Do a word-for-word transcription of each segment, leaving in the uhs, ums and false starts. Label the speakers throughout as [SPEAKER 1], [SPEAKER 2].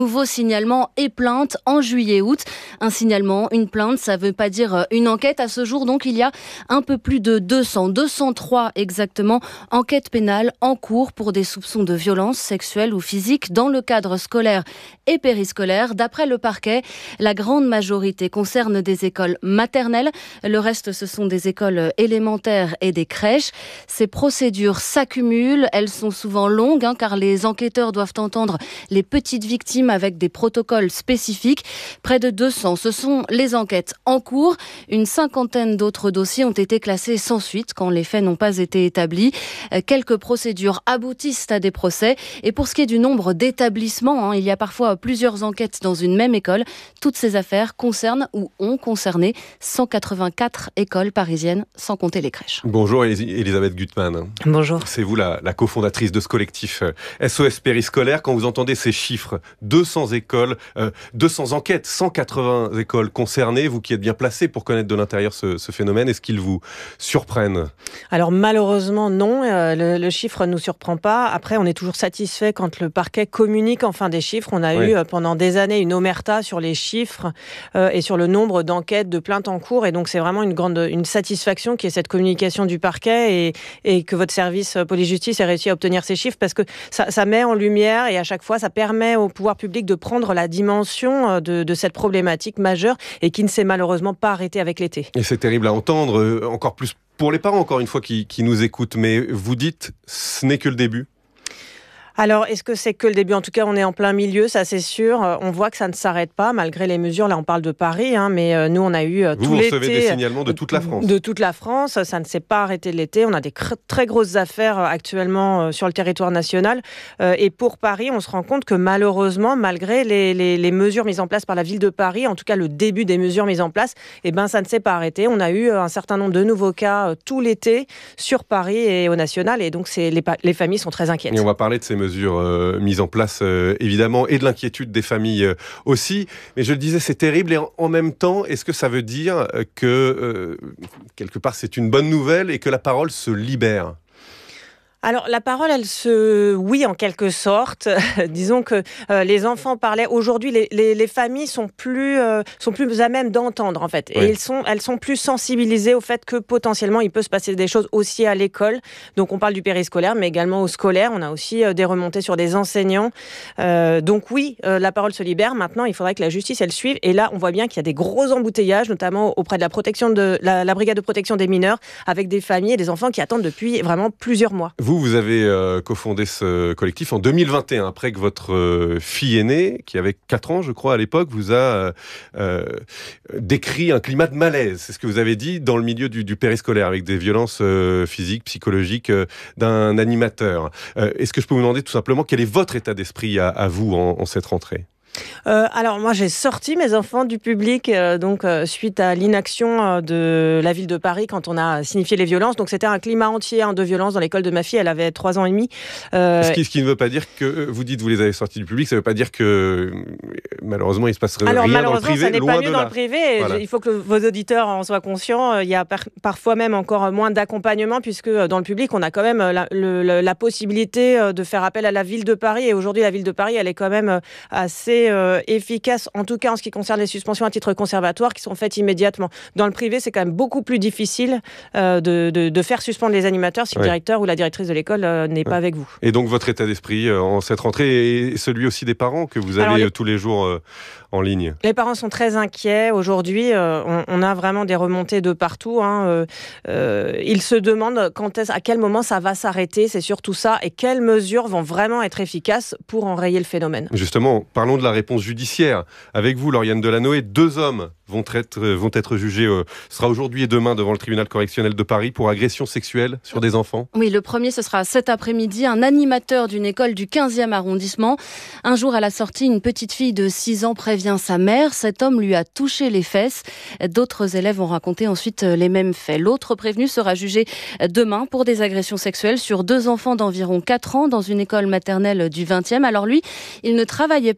[SPEAKER 1] Nouveau signalement et plainte en juillet-août. Un signalement, une plainte, ça ne veut pas dire une enquête. À ce jour, donc, il y a un peu plus de deux cents, deux cent trois exactement, enquêtes pénales en cours pour des soupçons de violences sexuelles ou physiques dans le cadre scolaire et périscolaire. D'après le parquet, la grande majorité concerne des écoles maternelles. Le reste, ce sont des écoles élémentaires et des crèches. Ces procédures s'accumulent. Elles sont souvent longues, hein, car les enquêteurs doivent entendre les petites victimes avec des protocoles spécifiques. Près de deux cents, ce sont les enquêtes en cours. Une cinquantaine d'autres dossiers ont été classés sans suite quand les faits n'ont pas été établis. Quelques procédures aboutissent à des procès. Et pour ce qui est du nombre d'établissements, hein, il y a parfois plusieurs enquêtes dans une même école. Toutes ces affaires concernent ou ont concerné cent quatre-vingt-quatre écoles parisiennes, sans compter les crèches.
[SPEAKER 2] Bonjour Elisabeth Gutmann.
[SPEAKER 3] Bonjour.
[SPEAKER 2] C'est vous la, la cofondatrice de ce collectif S O S Périscolaire. Quand vous entendez ces chiffres, deux cents écoles, euh, deux cents enquêtes, cent quatre-vingts écoles concernées, vous qui êtes bien placé pour connaître de l'intérieur ce, ce phénomène, est-ce qu'ils vous surprennent ?
[SPEAKER 3] Alors malheureusement non, euh, le, le chiffre ne nous surprend pas. Après, on est toujours satisfait quand le parquet communique enfin des chiffres. On a oui. eu euh, pendant des années une omerta sur les chiffres euh, et sur le nombre d'enquêtes, de plaintes en cours. Et donc c'est vraiment une grande une satisfaction qui est cette communication du parquet et, et que votre service euh, police-justice ait réussi à obtenir ces chiffres, parce que ça, ça met en lumière et à chaque fois ça permet au pouvoir public de prendre la dimension de, de cette problématique majeure et qui ne s'est malheureusement pas arrêtée avec l'été.
[SPEAKER 2] Et c'est terrible à entendre, encore plus pour les parents, encore une fois, qui, qui nous écoutent. Mais vous dites, ce n'est que le début.
[SPEAKER 3] Alors, est-ce que c'est que le début ? En tout cas, on est en plein milieu, ça c'est sûr. On voit que ça ne s'arrête pas, malgré les mesures. Là, on parle de Paris, hein, mais nous, on a eu
[SPEAKER 2] vous,
[SPEAKER 3] tout
[SPEAKER 2] vous
[SPEAKER 3] l'été...
[SPEAKER 2] Vous recevez des signalements de toute la France.
[SPEAKER 3] De toute la France. Ça ne s'est pas arrêté de l'été. On a des cr- très grosses affaires actuellement sur le territoire national. Et pour Paris, on se rend compte que malheureusement, malgré les, les, les mesures mises en place par la ville de Paris, en tout cas le début des mesures mises en place, eh ben, ça ne s'est pas arrêté. On a eu un certain nombre de nouveaux cas tout l'été sur Paris et au national. Et donc, c'est, les, les familles sont très inquiètes.
[SPEAKER 2] Et on va parler de ces mesures euh, mises en place, euh, évidemment, et de l'inquiétude des familles euh, aussi. Mais je le disais, c'est terrible. Et en, en même temps, est-ce que ça veut dire que, euh, quelque part, c'est une bonne nouvelle et que la parole se libère ?
[SPEAKER 3] Alors, la parole, elle se... Oui, en quelque sorte. Disons que euh, les enfants parlaient... Aujourd'hui, les, les, les familles sont plus, euh, sont plus à même d'entendre, en fait.
[SPEAKER 2] Oui.
[SPEAKER 3] Et elles sont, elles sont plus sensibilisées au fait que, potentiellement, il peut se passer des choses aussi à l'école. Donc, on parle du périscolaire, mais également au scolaire. On a aussi euh, des remontées sur des enseignants. Euh, donc, oui, euh, la parole se libère. Maintenant, il faudrait que la justice, elle suive. Et là, on voit bien qu'il y a des gros embouteillages, notamment auprès de la protection de la, la brigade de protection des mineurs, avec des familles et des enfants qui attendent depuis vraiment plusieurs mois.
[SPEAKER 2] Vous, vous avez euh, cofondé ce collectif en deux mille vingt et un, après que votre euh, fille aînée, qui avait quatre ans, je crois, à l'époque, vous a euh, euh, décrit un climat de malaise. C'est ce que vous avez dit dans le milieu du, du périscolaire, avec des violences euh, physiques, psychologiques euh, d'un animateur. Euh, est-ce que je peux vous demander tout simplement quel est votre état d'esprit à, à vous en, en cette rentrée ?
[SPEAKER 3] Euh, alors moi j'ai sorti mes enfants du public euh, donc euh, suite à l'inaction euh, de la ville de Paris quand on a signifié les violences. Donc c'était un climat entier hein, de violence dans l'école de ma fille. Elle avait trois ans et demi.
[SPEAKER 2] Euh... Ce, qui, ce qui ne veut pas dire que vous dites vous les avez sortis du public, ça ne veut pas dire que malheureusement il se passerait
[SPEAKER 3] alors,
[SPEAKER 2] rien dans le
[SPEAKER 3] malheureusement
[SPEAKER 2] privé.
[SPEAKER 3] Ça n'est
[SPEAKER 2] loin
[SPEAKER 3] pas mieux
[SPEAKER 2] de
[SPEAKER 3] dans
[SPEAKER 2] là.
[SPEAKER 3] le privé. Voilà. Il faut que vos auditeurs en soient conscients. Il y a par, parfois même encore moins d'accompagnement puisque dans le public on a quand même la, le, la possibilité de faire appel à la ville de Paris. Et aujourd'hui la ville de Paris elle est quand même assez euh, efficace. En tout cas en ce qui concerne les suspensions à titre conservatoire qui sont faites immédiatement. Dans le privé, c'est quand même beaucoup plus difficile euh, de, de, de faire suspendre les animateurs si ouais. le directeur ou la directrice de l'école euh, n'est ouais. pas avec vous.
[SPEAKER 2] Et donc votre état d'esprit euh, en cette rentrée et celui aussi des parents que vous avez Alors, les... tous les jours euh, en ligne ?
[SPEAKER 3] Les parents sont très inquiets. Aujourd'hui, euh, on, on a vraiment des remontées de partout. Hein. Euh, euh, ils se demandent quand est-ce, à quel moment ça va s'arrêter, c'est surtout ça, et quelles mesures vont vraiment être efficaces pour enrayer le phénomène.
[SPEAKER 2] Justement, parlons de la réponse judiciaire. Avec vous, Lauriane Delanoë, deux hommes vont être, vont être jugés, euh, ce sera aujourd'hui et demain devant le tribunal correctionnel de Paris pour agression sexuelle sur des enfants.
[SPEAKER 1] Oui, le premier, ce sera cet après-midi, un animateur d'une école du quinzième arrondissement. Un jour à la sortie, une petite fille de six ans prévient sa mère. Cet homme lui a touché les fesses. D'autres élèves ont raconté ensuite les mêmes faits. L'autre prévenu sera jugé demain pour des agressions sexuelles sur deux enfants d'environ quatre ans dans une école maternelle du vingtième. Alors lui, il ne travaillait pas dans cette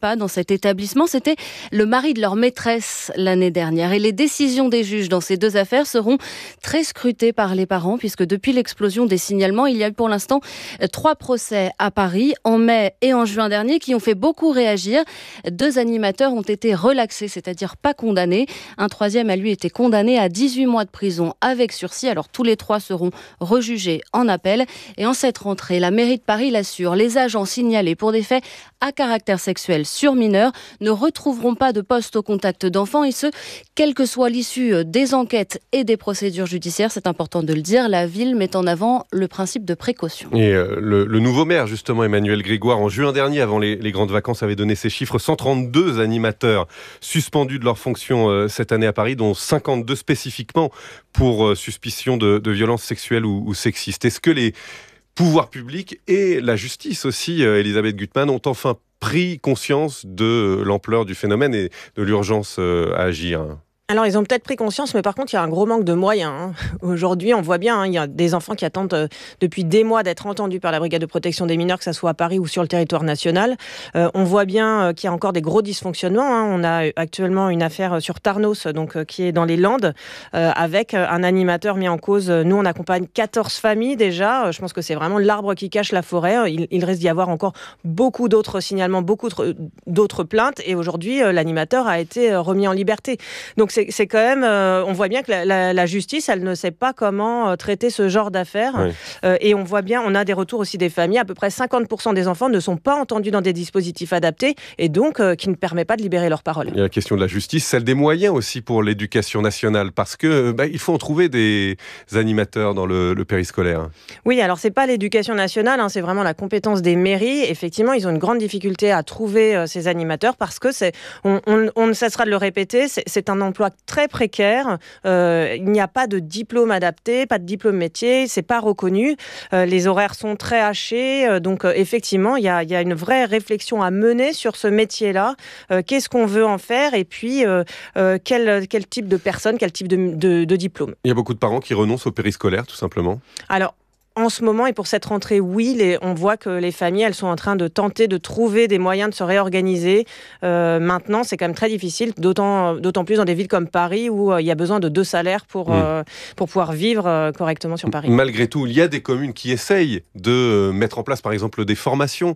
[SPEAKER 1] cet établissement. C'était le mari de leur maîtresse l'année dernière. Et les décisions des juges dans ces deux affaires seront très scrutées par les parents, puisque depuis l'explosion des signalements, il y a eu pour l'instant trois procès à Paris, en mai et en juin dernier, qui ont fait beaucoup réagir. Deux animateurs ont été relaxés, c'est-à-dire pas condamnés. Un troisième a lui été condamné à dix-huit mois de prison avec sursis. Alors tous les trois seront rejugés en appel. Et en cette rentrée, la mairie de Paris l'assure, les agents signalés pour des faits à caractère sexuel sur mineurs ne retrouveront pas de poste au contact d'enfants, et ce, quelle que soit l'issue des enquêtes et des procédures judiciaires. C'est important de le dire, la ville met en avant le principe de précaution.
[SPEAKER 2] Et euh, le, le nouveau maire, justement, Emmanuel Grégoire, en juin dernier, avant les, les grandes vacances, avait donné ces chiffres. cent trente-deux animateurs suspendus de leur fonction euh, cette année à Paris, dont cinquante-deux spécifiquement pour euh, suspicion de, de violences sexuelles ou, ou sexistes. Est-ce que les pouvoirs publics et la justice aussi, euh, Elisabeth Gutmann, ont enfin pris conscience de l'ampleur du phénomène et de l'urgence euh, à agir ?
[SPEAKER 3] Alors, ils ont peut-être pris conscience, mais par contre, il y a un gros manque de moyens. Hein. Aujourd'hui, on voit bien, hein, il y a des enfants qui attendent euh, depuis des mois d'être entendus par la brigade de protection des mineurs, que ce soit à Paris ou sur le territoire national. Euh, on voit bien euh, qu'il y a encore des gros dysfonctionnements. Hein. On a actuellement une affaire sur Tarnos, donc, euh, qui est dans les Landes, euh, avec un animateur mis en cause. Nous, on accompagne quatorze familles déjà. Je pense que c'est vraiment l'arbre qui cache la forêt. Il, il risque d'y avoir encore beaucoup d'autres signalements, beaucoup d'autres plaintes. Et aujourd'hui, euh, l'animateur a été remis en liberté. Donc, c'est C'est quand même, euh, on voit bien que la, la, la justice, elle ne sait pas comment euh, traiter ce genre d'affaires. Oui. Euh, et on voit bien, on a des retours aussi des familles. À peu près cinquante pour cent des enfants ne sont pas entendus dans des dispositifs adaptés et donc euh, qui ne permet pas de libérer leur parole.
[SPEAKER 2] Il y a la question de la justice, celle des moyens aussi pour l'éducation nationale, parce que bah, il faut en trouver des animateurs dans le, le périscolaire.
[SPEAKER 3] Oui, alors c'est pas l'éducation nationale, hein, c'est vraiment la compétence des mairies. Effectivement, ils ont une grande difficulté à trouver euh, ces animateurs parce que c'est, on, on, on ne cessera de le répéter, c'est, c'est un emploi très précaire. Euh, il n'y a pas de diplôme adapté, pas de diplôme métier, c'est pas reconnu. Euh, les horaires sont très hachés. Euh, donc, euh, effectivement, il y a, il y a une vraie réflexion à mener sur ce métier-là. Euh, qu'est-ce qu'on veut en faire? Et puis, euh, euh, quel, quel type de personne, quel type de, de, de diplôme?
[SPEAKER 2] Il y a beaucoup de parents qui renoncent au périscolaire, tout simplement.
[SPEAKER 3] Alors, en ce moment et pour cette rentrée, oui, les, on voit que les familles, elles sont en train de tenter de trouver des moyens de se réorganiser. Euh, maintenant, c'est quand même très difficile, d'autant, d'autant plus dans des villes comme Paris où euh, il y a besoin de deux salaires pour, mmh. euh, pour pouvoir vivre euh, correctement sur Paris.
[SPEAKER 2] Malgré tout, il y a des communes qui essayent de mettre en place, par exemple, des formations.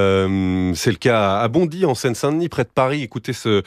[SPEAKER 2] Euh, c'est le cas à Bondy, en Seine-Saint-Denis, près de Paris. Écoutez ce,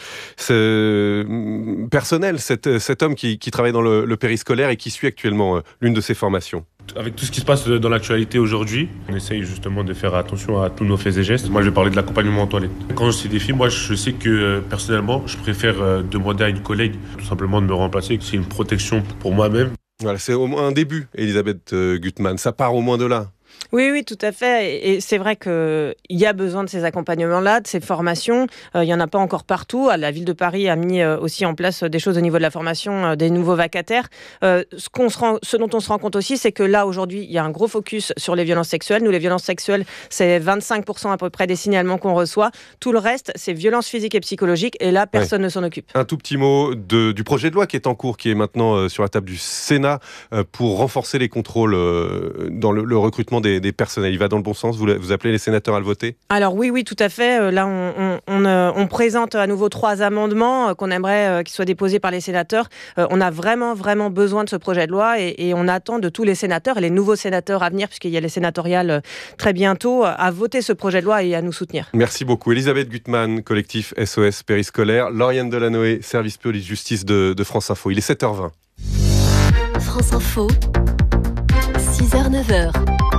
[SPEAKER 2] ce personnel, cet, cet homme qui, qui travaille dans le, le périscolaire et qui suit actuellement euh, l'une de ces formations.
[SPEAKER 4] Avec tout ce qui se passe dans l'actualité aujourd'hui, on essaye justement de faire attention à tous nos faits et gestes. Moi, je vais parler de l'accompagnement en toilette. Quand je des filles, moi, je sais que personnellement, je préfère demander à une collègue tout simplement de me remplacer. C'est une protection pour moi-même.
[SPEAKER 2] Voilà, c'est au moins un début, Elisabeth Gutmann. Ça part au moins de là.
[SPEAKER 3] Oui, oui, tout à fait. Et c'est vrai qu'il y a besoin de ces accompagnements-là, de ces formations. Euh, il n'y en a pas encore partout. La ville de Paris a mis euh, aussi en place des choses au niveau de la formation, euh, des nouveaux vacataires. Euh, ce, qu'on se rend, ce dont on se rend compte aussi, c'est que là, aujourd'hui, il y a un gros focus sur les violences sexuelles. Nous, les violences sexuelles, c'est vingt-cinq pour cent à peu près des signalements qu'on reçoit. Tout le reste, c'est violences physiques et psychologiques. Et là, personne ouais. ne s'en occupe.
[SPEAKER 2] Un tout petit mot de, du projet de loi qui est en cours, qui est maintenant euh, sur la table du Sénat euh, pour renforcer les contrôles euh, dans le, le recrutement des, des personnels. Il va dans le bon sens. Vous, vous appelez les sénateurs à le voter? Alors
[SPEAKER 3] oui, oui, tout à fait. Là, on, on, on, euh, on présente à nouveau trois amendements euh, qu'on aimerait euh, qu'ils soient déposés par les sénateurs. Euh, on a vraiment, vraiment besoin de ce projet de loi et, et on attend de tous les sénateurs et les nouveaux sénateurs à venir, puisqu'il y a les sénatoriales euh, très bientôt, euh, à voter ce projet de loi et à nous soutenir.
[SPEAKER 2] Merci beaucoup. Elisabeth Gutmann, collectif S O S périscolaire. Lauriane Delanoë, service police-justice de, de France Info. Il est sept heures vingt.
[SPEAKER 5] France Info, six heures neuf heures.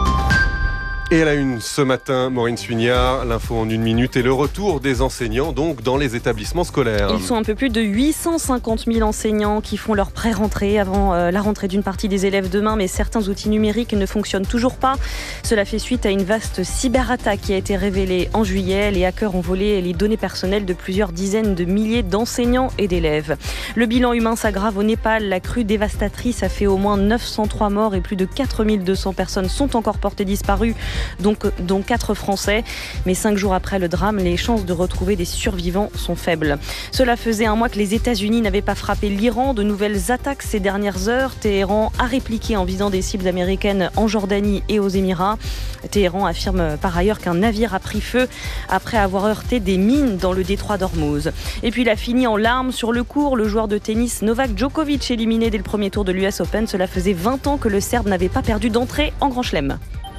[SPEAKER 2] Et à la une ce matin, Maureen Suignard, l'info en une minute et le retour des enseignants donc dans les établissements scolaires.
[SPEAKER 6] Ils sont un peu plus de huit cent cinquante mille enseignants qui font leur pré-rentrée avant euh, la rentrée d'une partie des élèves demain, mais certains outils numériques ne fonctionnent toujours pas. Cela fait suite à une vaste cyberattaque qui a été révélée en juillet. Les hackers ont volé les données personnelles de plusieurs dizaines de milliers d'enseignants et d'élèves. Le bilan humain s'aggrave au Népal. La crue dévastatrice a fait au moins neuf cent trois morts et plus de quatre mille deux cents personnes sont encore portées disparues. donc, dont quatre Français. Mais cinq jours après le drame, les chances de retrouver des survivants sont faibles. Cela faisait un mois que les États-Unis n'avaient pas frappé l'Iran. De nouvelles attaques ces dernières heures. Téhéran a répliqué en visant des cibles américaines en Jordanie et aux Émirats. Téhéran affirme par ailleurs qu'un navire a pris feu après avoir heurté des mines dans le détroit d'Ormuz. Et puis il a fini en larmes sur le court. Le joueur de tennis Novak Djokovic éliminé dès le premier tour de l'U S Open. Cela faisait vingt ans que le Serbe n'avait pas perdu d'entrée en Grand Chelem.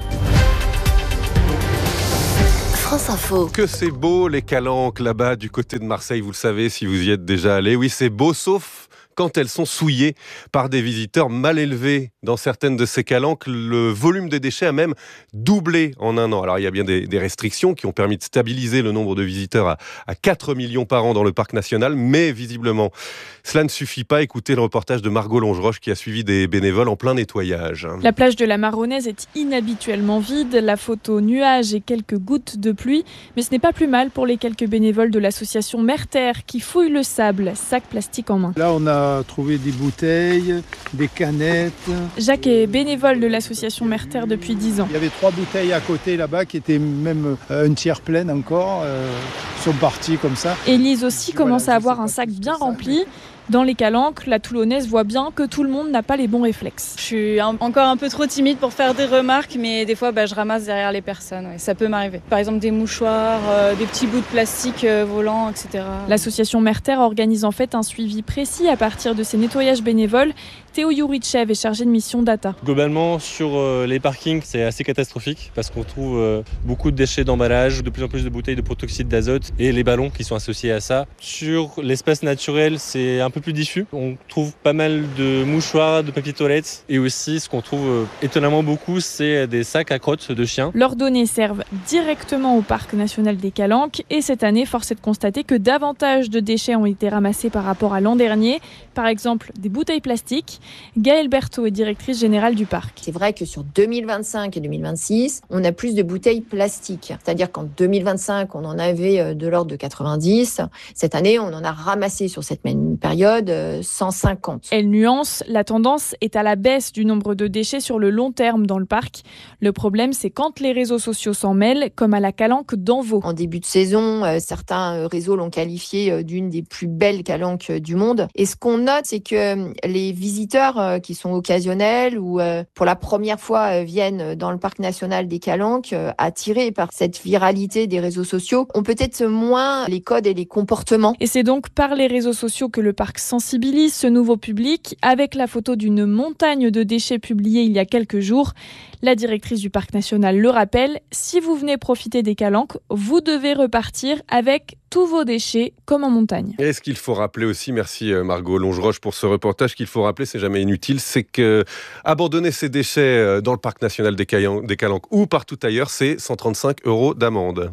[SPEAKER 5] France Info.
[SPEAKER 2] Que c'est beau les calanques là-bas du côté de Marseille, vous le savez si vous y êtes déjà allé. Oui, c'est beau sauf quand elles sont souillées par des visiteurs mal élevés. Dans certaines de ces calanques, le volume des déchets a même doublé en un an. Alors il y a bien des, des restrictions qui ont permis de stabiliser le nombre de visiteurs à, à quatre millions par an dans le parc national, mais visiblement, cela ne suffit pas. Écoutez le reportage de Margot Longeroche qui a suivi des bénévoles en plein nettoyage.
[SPEAKER 7] La plage de la Marronnaise est inhabituellement vide, la photo nuages et quelques gouttes de pluie, mais ce n'est pas plus mal pour les quelques bénévoles de l'association Merterre qui fouillent le sable, sac plastique en main.
[SPEAKER 8] Là on a trouvé des bouteilles, des canettes.
[SPEAKER 7] Jacques est bénévole de l'association Merterre depuis dix ans.
[SPEAKER 8] Il y avait trois bouteilles à côté là-bas qui étaient même un tiers pleines encore, euh, sont parties comme ça.
[SPEAKER 7] Élise aussi commence à avoir un sac bien rempli. Dans les calanques, la Toulonnaise voit bien que tout le monde n'a pas les bons réflexes.
[SPEAKER 9] Je suis un, encore un peu trop timide pour faire des remarques, mais des fois bah, je ramasse derrière les personnes. Ouais, ça peut m'arriver. Par exemple des mouchoirs, euh, des petits bouts de plastique euh, volants, et cetera.
[SPEAKER 7] L'association Merterre organise en fait un suivi précis à partir de ces nettoyages bénévoles. Théo Yourichev est chargé de mission data.
[SPEAKER 10] Globalement, sur euh, les parkings, c'est assez catastrophique parce qu'on trouve euh, beaucoup de déchets d'emballage, de plus en plus de bouteilles de protoxyde d'azote et les ballons qui sont associés à ça. Sur l'espace naturel, c'est un peu plus diffus. On trouve pas mal de mouchoirs, de papier toilette et aussi ce qu'on trouve euh, étonnamment beaucoup, c'est des sacs à crottes de chiens.
[SPEAKER 7] Leurs données servent directement au parc national des Calanques et cette année, force est de constater que davantage de déchets ont été ramassés par rapport à l'an dernier. Par exemple, des bouteilles plastiques. Gaëlle Berthaud est directrice générale du parc.
[SPEAKER 11] C'est vrai que sur deux mille vingt-cinq et deux mille vingt-six, on a plus de bouteilles plastiques. C'est-à-dire qu'en deux mille vingt-cinq, on en avait de l'ordre de quatre-vingt-dix. Cette année, on en a ramassé sur cette même période cent cinquante.
[SPEAKER 7] Elle nuance, la tendance est à la baisse du nombre de déchets sur le long terme dans le parc. Le problème, c'est quand les réseaux sociaux s'en mêlent, comme à la calanque d'Envaux.
[SPEAKER 11] En début de saison, certains réseaux l'ont qualifiée d'une des plus belles calanques du monde. Et ce qu'on note, c'est que les visiteurs qui sont occasionnels ou pour la première fois viennent dans le parc national des Calanques, attirés par cette viralité des réseaux sociaux, ont peut-être moins les codes et les comportements.
[SPEAKER 7] Et c'est donc par les réseaux sociaux que le parc sensibilise ce nouveau public, avec la photo d'une montagne de déchets publiée il y a quelques jours. La directrice du parc national le rappelle, si vous venez profiter des Calanques, vous devez repartir avec tous vos déchets comme en montagne.
[SPEAKER 2] Et ce qu'il faut rappeler aussi, merci Margot Longeroche pour ce reportage, qu'il faut rappeler, c'est jamais inutile, c'est que abandonner ces déchets dans le parc national des Calanques ou partout ailleurs, c'est cent trente-cinq euros d'amende.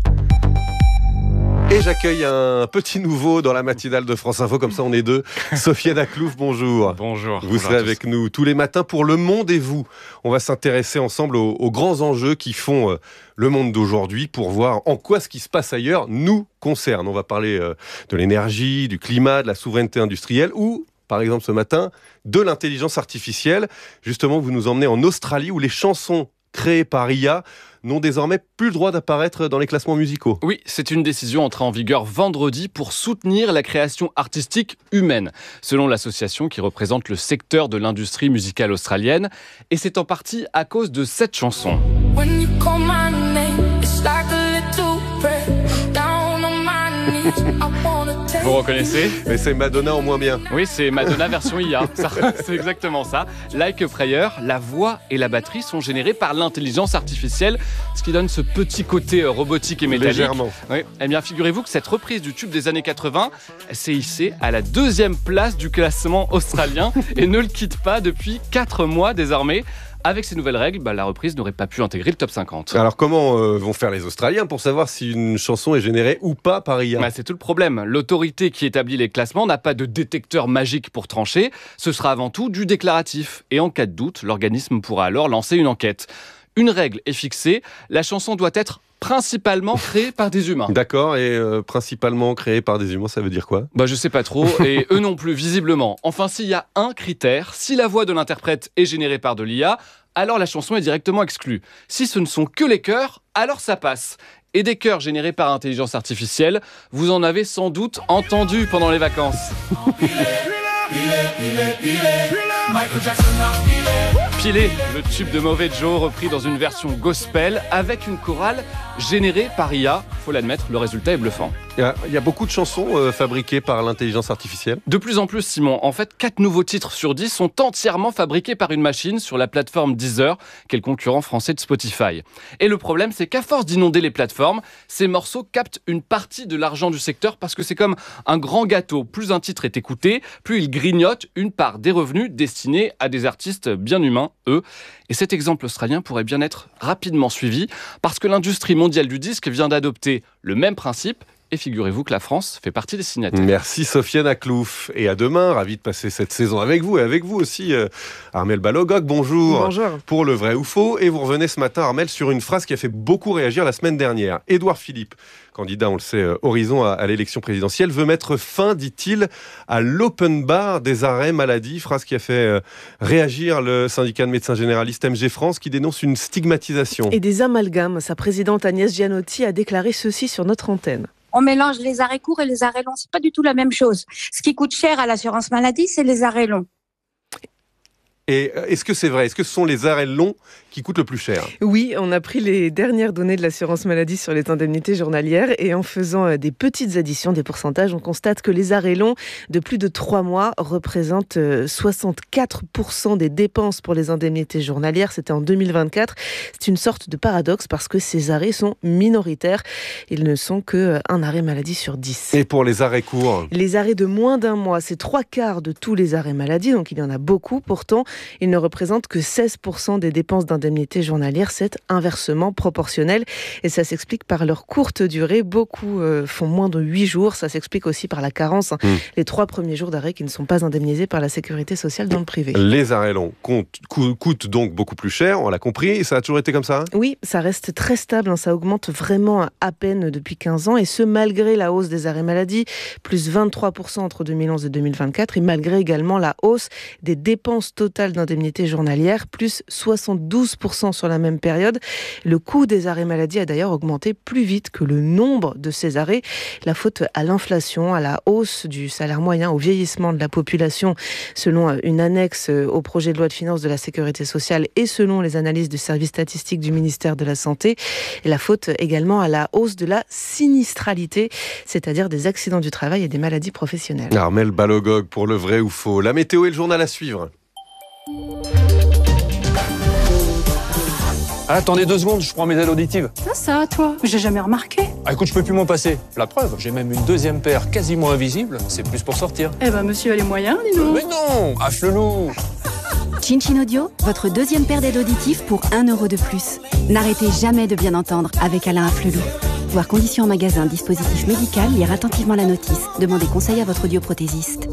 [SPEAKER 2] Et j'accueille un petit nouveau dans la matinale de France Info, comme ça on est deux. Sofiane Aklouf, bonjour.
[SPEAKER 12] Bonjour.
[SPEAKER 2] Vous serez avec nous tous les matins pour Le Monde et vous. On va s'intéresser ensemble aux, aux grands enjeux qui font euh, le monde d'aujourd'hui pour voir en quoi ce qui se passe ailleurs nous concerne. On va parler euh, de l'énergie, du climat, de la souveraineté industrielle ou, par exemple ce matin, de l'intelligence artificielle. Justement, vous nous emmenez en Australie où les chansons créées par I A n'ont désormais plus le droit d'apparaître dans les classements musicaux.
[SPEAKER 12] Oui, c'est une décision entrée en vigueur vendredi pour soutenir la création artistique humaine, selon l'association qui représente le secteur de l'industrie musicale australienne. Et c'est en partie à cause de cette chanson. Vous reconnaissez ?
[SPEAKER 2] Mais c'est Madonna en moins bien.
[SPEAKER 12] Oui, c'est Madonna version I A. Ça, c'est exactement ça. Like a Prayer, la voix et la batterie sont générées par l'intelligence artificielle, ce qui donne ce petit côté robotique et métallique.
[SPEAKER 2] Légèrement.
[SPEAKER 12] Oui. Eh bien, figurez-vous que cette reprise du tube des années quatre-vingts s'est hissée à la deuxième place du classement australien et ne le quitte pas depuis quatre mois désormais. Avec ces nouvelles règles, bah, la reprise n'aurait pas pu intégrer le top cinquante.
[SPEAKER 2] Alors comment euh, vont faire les Australiens pour savoir si une chanson est générée ou pas par I A ?
[SPEAKER 12] Bah, c'est tout le problème. L'autorité qui établit les classements n'a pas de détecteur magique pour trancher. Ce sera avant tout du déclaratif. Et en cas de doute, l'organisme pourra alors lancer une enquête. Une règle est fixée, la chanson doit être principalement créée par des humains.
[SPEAKER 2] D'accord, et euh, principalement créée par des humains, ça veut dire quoi ?
[SPEAKER 12] Bah je sais pas trop, et eux non plus, visiblement. Enfin, s'il y a un critère, si la voix de l'interprète est générée par de l'I A, alors la chanson est directement exclue. Si ce ne sont que les chœurs, alors ça passe. Et des chœurs générés par intelligence artificielle, vous en avez sans doute entendu pendant les vacances. Pilé, le tube de Mauvais Joe repris dans une version gospel avec une chorale générée par I A. Faut l'admettre, le résultat est bluffant.
[SPEAKER 2] Il y a, il y a beaucoup de chansons euh, fabriquées par l'intelligence artificielle.
[SPEAKER 12] De plus en plus, Simon. En fait, quatre nouveaux titres sur dix sont entièrement fabriqués par une machine sur la plateforme Deezer, qui est le concurrent français de Spotify. Et le problème, c'est qu'à force d'inonder les plateformes, ces morceaux captent une partie de l'argent du secteur parce que c'est comme un grand gâteau. Plus un titre est écouté, plus il grignote une part des revenus destinés à des artistes bien humains, eux. Et cet exemple australien pourrait bien être rapidement suivi parce que l'industrie mondiale du disque vient d'adopter le même principe. Et figurez-vous que la France fait partie des signataires.
[SPEAKER 2] Merci Sofiane Aklouf. Et à demain, ravi de passer cette saison avec vous et avec vous aussi, euh, Armelle Balogog. Bonjour.
[SPEAKER 13] Bonjour.
[SPEAKER 2] Pour le vrai ou faux. Et vous revenez ce matin, Armelle, sur une phrase qui a fait beaucoup réagir la semaine dernière. Édouard Philippe, candidat, on le sait, euh, Horizon à, à l'élection présidentielle, veut mettre fin, dit-il, à l'open bar des arrêts maladie. Phrase qui a fait euh, réagir le syndicat de médecins généralistes M G France qui dénonce une stigmatisation.
[SPEAKER 13] Et des amalgames. Sa présidente Agnès Gianotti a déclaré ceci sur notre antenne.
[SPEAKER 14] On mélange les arrêts courts et les arrêts longs. C'est pas du tout la même chose. Ce qui coûte cher à l'assurance maladie, c'est les arrêts longs.
[SPEAKER 2] Et est-ce que c'est vrai ? Est-ce que ce sont les arrêts longs qui coûtent le plus cher ?
[SPEAKER 13] Oui, on a pris les dernières données de l'assurance maladie sur les indemnités journalières et en faisant des petites additions des pourcentages, on constate que les arrêts longs de plus de trois mois représentent soixante-quatre pour cent des dépenses pour les indemnités journalières. C'était en deux mille vingt-quatre. C'est une sorte de paradoxe parce que ces arrêts sont minoritaires. Ils ne sont qu'un arrêt maladie sur dix.
[SPEAKER 2] Et pour les arrêts courts ?
[SPEAKER 13] Les arrêts de moins d'un mois, c'est trois quarts de tous les arrêts maladie, donc il y en a beaucoup. Pourtant, ils ne représentent que seize pour cent des dépenses d'indemnité journalière. C'est inversement proportionnel et ça s'explique par leur courte durée. Beaucoup euh, font moins de huit jours. Ça s'explique aussi par la carence. Mmh. Les trois premiers jours d'arrêt qui ne sont pas indemnisés par la sécurité sociale dans le privé.
[SPEAKER 2] Les arrêts longs comptent, co- coûtent donc beaucoup plus cher, on l'a compris. Et ça a toujours été comme ça ?
[SPEAKER 13] Oui, ça reste très stable. Hein, ça augmente vraiment à peine depuis quinze ans et ce malgré la hausse des arrêts maladie, plus vingt-trois pour cent entre deux mille onze et deux mille vingt-quatre et malgré également la hausse des dépenses totales d'indemnité journalière, plus soixante-douze pour cent sur la même période. Le coût des arrêts maladie a d'ailleurs augmenté plus vite que le nombre de ces arrêts. La faute à l'inflation, à la hausse du salaire moyen, au vieillissement de la population, selon une annexe au projet de loi de finances de la Sécurité sociale et selon les analyses du service statistique du ministère de la Santé. Et la faute également à la hausse de la sinistralité, c'est-à-dire des accidents du travail et des maladies professionnelles.
[SPEAKER 2] Armelle Balogog pour le vrai ou faux. La météo et le journal à suivre.
[SPEAKER 15] Ah, attendez deux secondes, je prends mes aides auditives.
[SPEAKER 16] Ah ça, toi, j'ai jamais remarqué.
[SPEAKER 15] Ah écoute, je peux plus m'en passer. La preuve, j'ai même une deuxième paire quasiment invisible. C'est plus pour sortir.
[SPEAKER 16] Eh ben, monsieur a les moyens, dis-nous.
[SPEAKER 15] Mais non, affle le loup.
[SPEAKER 17] Chin Chin Audio, votre deuxième paire d'aides auditives pour un euro de plus. N'arrêtez jamais de bien entendre avec Alain Afflelou. Voir conditions en magasin, dispositif médical, lire attentivement la notice. Demandez conseil à votre audioprothésiste.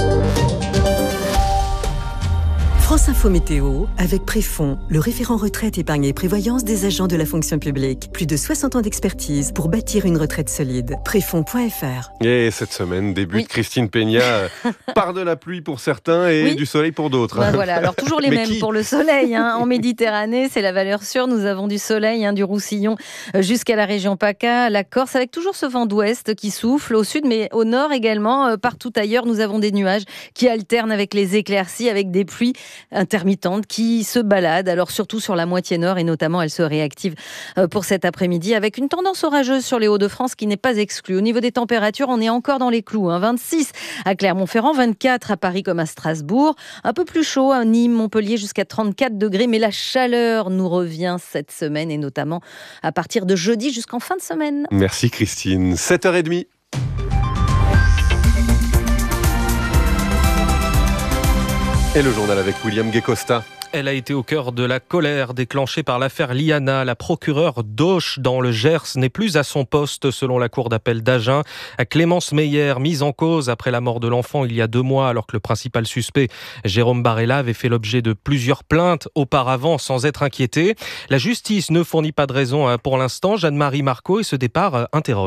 [SPEAKER 18] France Info Météo, avec Préfond, le référent retraite, épargne et prévoyance des agents de la fonction publique. Plus de soixante ans d'expertise pour bâtir une retraite solide. Préfond point f r.
[SPEAKER 2] Et cette semaine débute oui. Christine Peña par de la pluie pour certains et oui. du soleil pour d'autres.
[SPEAKER 19] Bah voilà, alors toujours les mêmes qui... pour le soleil. Hein. En Méditerranée, c'est la valeur sûre. Nous avons du soleil, hein, du Roussillon jusqu'à la région PACA, la Corse, avec toujours ce vent d'ouest qui souffle au sud, mais au nord également. Euh, partout ailleurs, nous avons des nuages qui alternent avec les éclaircies, avec des pluies intermittente qui se balade, alors surtout sur la moitié nord et notamment elle se réactive pour cet après-midi avec une tendance orageuse sur les Hauts-de-France qui n'est pas exclue. Au niveau des températures, on est encore dans les clous, hein. vingt-six à Clermont-Ferrand, vingt-quatre à Paris comme à Strasbourg, un peu plus chaud à Nîmes, Montpellier jusqu'à trente-quatre degrés, mais la chaleur nous revient cette semaine et notamment à partir de jeudi jusqu'en fin de semaine.
[SPEAKER 2] Merci Christine, sept heures trente. Et le journal avec William Guécosta.
[SPEAKER 20] Elle a été au cœur de la colère déclenchée par l'affaire Liana. La procureure d'Auch dans le Gers n'est plus à son poste selon la cour d'appel d'Agen. Clémence Meyer, mise en cause après la mort de l'enfant il y a deux mois alors que le principal suspect, Jérôme Barella, avait fait l'objet de plusieurs plaintes auparavant sans être inquiété. La justice ne fournit pas de raison pour l'instant. Jeanne-Marie Marcot et ce départ interroge.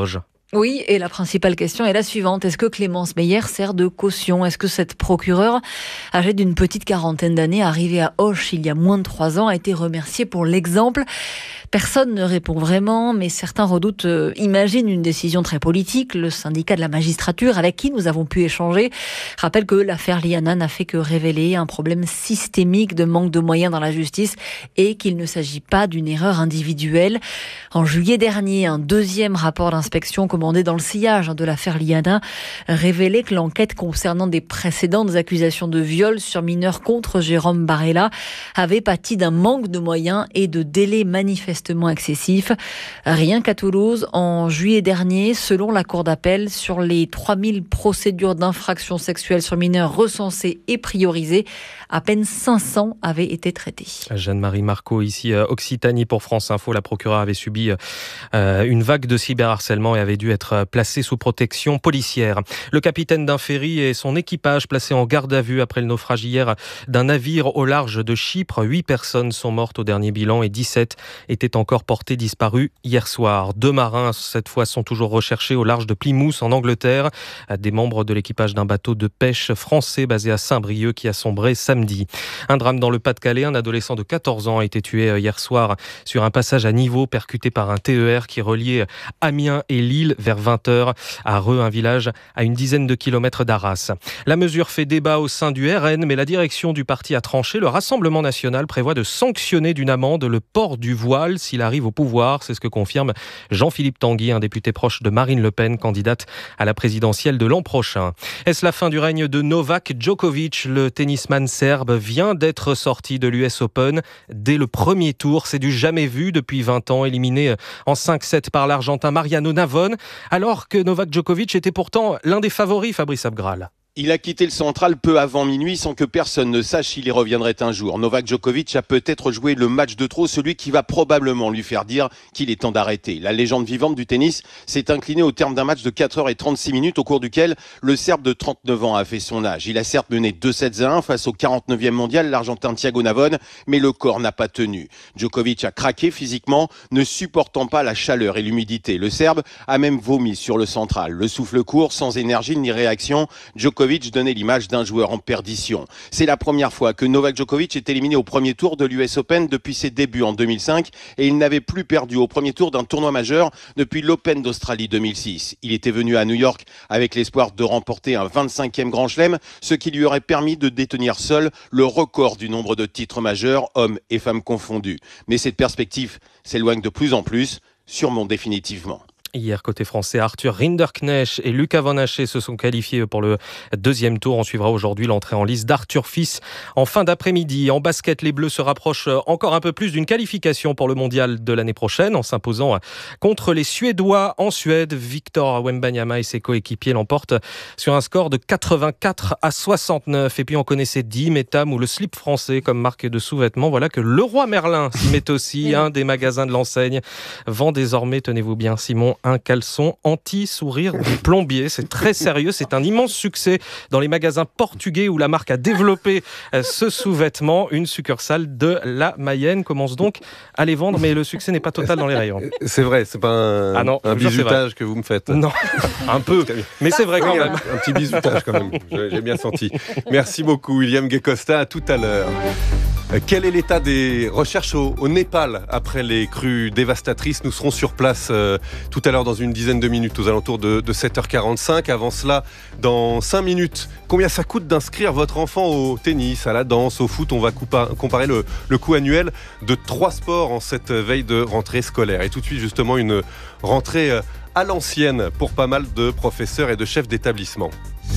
[SPEAKER 21] Oui, et la principale question est la suivante. Est-ce que Clémence Meyer sert de caution ? Est-ce que cette procureure, âgée d'une petite quarantaine d'années, arrivée à Auch il y a moins de trois ans, a été remerciée pour l'exemple ? Personne ne répond vraiment, mais certains redoutent, euh, imaginent une décision très politique. Le syndicat de la magistrature, avec qui nous avons pu échanger, rappelle que l'affaire Liana n'a fait que révéler un problème systémique de manque de moyens dans la justice et qu'il ne s'agit pas d'une erreur individuelle. En juillet dernier, un deuxième rapport d'inspection commandé dans le sillage de l'affaire Liana révélait que l'enquête concernant des précédentes accusations de viol sur mineurs contre Jérôme Barella avait pâti d'un manque de moyens et de délais manifestement excessif. Rien qu'à Toulouse, en juillet dernier, selon la Cour d'appel, sur les trois mille procédures d'infraction sexuelle sur mineurs recensées et priorisées, à peine cinq cents avaient été traitées.
[SPEAKER 20] Jeanne-Marie Marco, ici Occitanie pour France Info. La procureure avait subi euh, une vague de cyberharcèlement et avait dû être placée sous protection policière. Le capitaine d'un ferry et son équipage placés en garde à vue après le naufrage hier d'un navire au large de Chypre. Huit personnes sont mortes au dernier bilan et dix-sept étaient encore portés disparus hier soir. Deux marins, cette fois, sont toujours recherchés au large de Plymouth, en Angleterre. Des membres de l'équipage d'un bateau de pêche français basé à Saint-Brieuc qui a sombré samedi. Un drame dans le Pas-de-Calais. Un adolescent de quatorze ans a été tué hier soir sur un passage à niveau percuté par un T E R qui reliait Amiens et Lille vers vingt heures à Reux, un village à une dizaine de kilomètres d'Arras. La mesure fait débat au sein du R N, mais la direction du parti a tranché. Le Rassemblement national prévoit de sanctionner d'une amende le port du voile s'il arrive au pouvoir. C'est ce que confirme Jean-Philippe Tanguy, un député proche de Marine Le Pen, candidate à la présidentielle de l'an prochain. Est-ce la fin du règne de Novak Djokovic ? Le tennisman serbe vient d'être sorti de l'U S Open dès le premier tour. C'est du jamais vu depuis vingt ans, éliminé en cinq sept par l'Argentin Mariano Navone, alors que Novak Djokovic était pourtant l'un des favoris, Fabrice Abgral.
[SPEAKER 22] Il a quitté le central peu avant minuit sans que personne ne sache s'il y reviendrait un jour. Novak Djokovic a peut-être joué le match de trop, celui qui va probablement lui faire dire qu'il est temps d'arrêter. La légende vivante du tennis s'est inclinée au terme d'un match de quatre heures trente-six minutes au cours duquel le Serbe de trente-neuf ans a fait son âge. Il a certes mené deux sept à un face au quarante-neuvième mondial, l'Argentin Thiago Navone, mais le corps n'a pas tenu. Djokovic a craqué physiquement, ne supportant pas la chaleur et l'humidité. Le Serbe a même vomi sur le central. Le souffle court, sans énergie ni réaction, Djokovic donnait l'image d'un joueur en perdition. C'est la première fois que Novak Djokovic est éliminé au premier tour de l'U S Open depuis ses débuts en deux mille cinq et il n'avait plus perdu au premier tour d'un tournoi majeur depuis l'Open d'Australie deux mille six. Il était venu à New York avec l'espoir de remporter un vingt-cinquième Grand Chelem, ce qui lui aurait permis de détenir seul le record du nombre de titres majeurs, hommes et femmes confondus. Mais cette perspective s'éloigne de plus en plus, sûrement définitivement.
[SPEAKER 20] Hier, côté français, Arthur Rinderknecht et Lucas Van Haché se sont qualifiés pour le deuxième tour. On suivra aujourd'hui l'entrée en lice d'Arthur Fils en fin d'après-midi. En basket, les Bleus se rapprochent encore un peu plus d'une qualification pour le mondial de l'année prochaine en s'imposant contre les Suédois en Suède. Victor Wembanyama et ses coéquipiers l'emportent sur un score de quatre-vingt-quatre à soixante-neuf. Et puis on connaissait Dim et Tam ou le slip français comme marque de sous-vêtements. Voilà que Leroy Merlin s'y met aussi. Un des magasins de l'enseigne vend désormais, tenez-vous bien Simon, un caleçon anti-sourire du plombier. C'est très sérieux, c'est un immense succès dans les magasins portugais où la marque a développé ce sous-vêtement. Une succursale de la Mayenne commence donc à les vendre, mais le succès n'est pas total dans les rayons.
[SPEAKER 2] C'est vrai, c'est pas un,
[SPEAKER 20] ah non,
[SPEAKER 2] un bizutage que vous me faites.
[SPEAKER 20] Non, un peu, mais c'est vrai quand même.
[SPEAKER 2] Un petit bizutage quand même, j'ai bien senti. Merci beaucoup William Guecosta, à tout à l'heure. Quel est l'état des recherches au, au Népal après les crues dévastatrices ? Nous serons sur place euh, tout à l'heure dans une dizaine de minutes, aux alentours de, de sept heures quarante-cinq. Avant cela, dans cinq minutes, combien ça coûte d'inscrire votre enfant au tennis, à la danse, au foot ? On va coupa, comparer le, le coût annuel de trois sports en cette veille de rentrée scolaire. Et tout de suite, justement, une rentrée à l'ancienne pour pas mal de professeurs et de chefs d'établissement.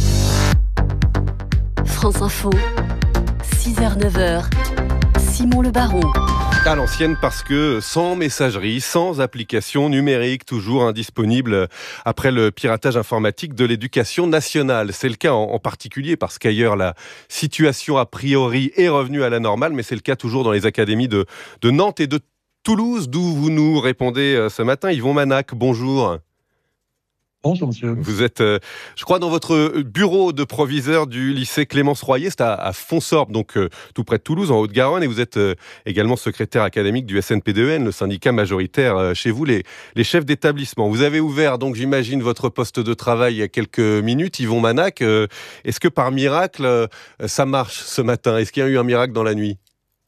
[SPEAKER 5] France Info, six heures neuf heures. Simon Le Baron.
[SPEAKER 2] À l'ancienne parce que sans messagerie, sans application numérique toujours indisponible après le piratage informatique de l'éducation nationale. C'est le cas en, en particulier parce qu'ailleurs la situation a priori est revenue à la normale, mais c'est le cas toujours dans les académies de, de Nantes et de Toulouse, d'où vous nous répondez ce matin. Yvon Manac, bonjour.
[SPEAKER 1] Bonjour monsieur.
[SPEAKER 2] Vous êtes, euh, je crois, dans votre bureau de proviseur du lycée Clémence Royer, c'est à, à Fonsorbe, donc euh, tout près de Toulouse, en Haute-Garonne, et vous êtes euh, également secrétaire académique du S N P D E N, le syndicat majoritaire euh, chez vous, les, les chefs d'établissement. Vous avez ouvert, donc j'imagine, votre poste de travail il y a quelques minutes, Yvon Manac. Euh, est-ce que par miracle, euh, ça marche ce matin? Est-ce qu'il y a eu un miracle dans la nuit?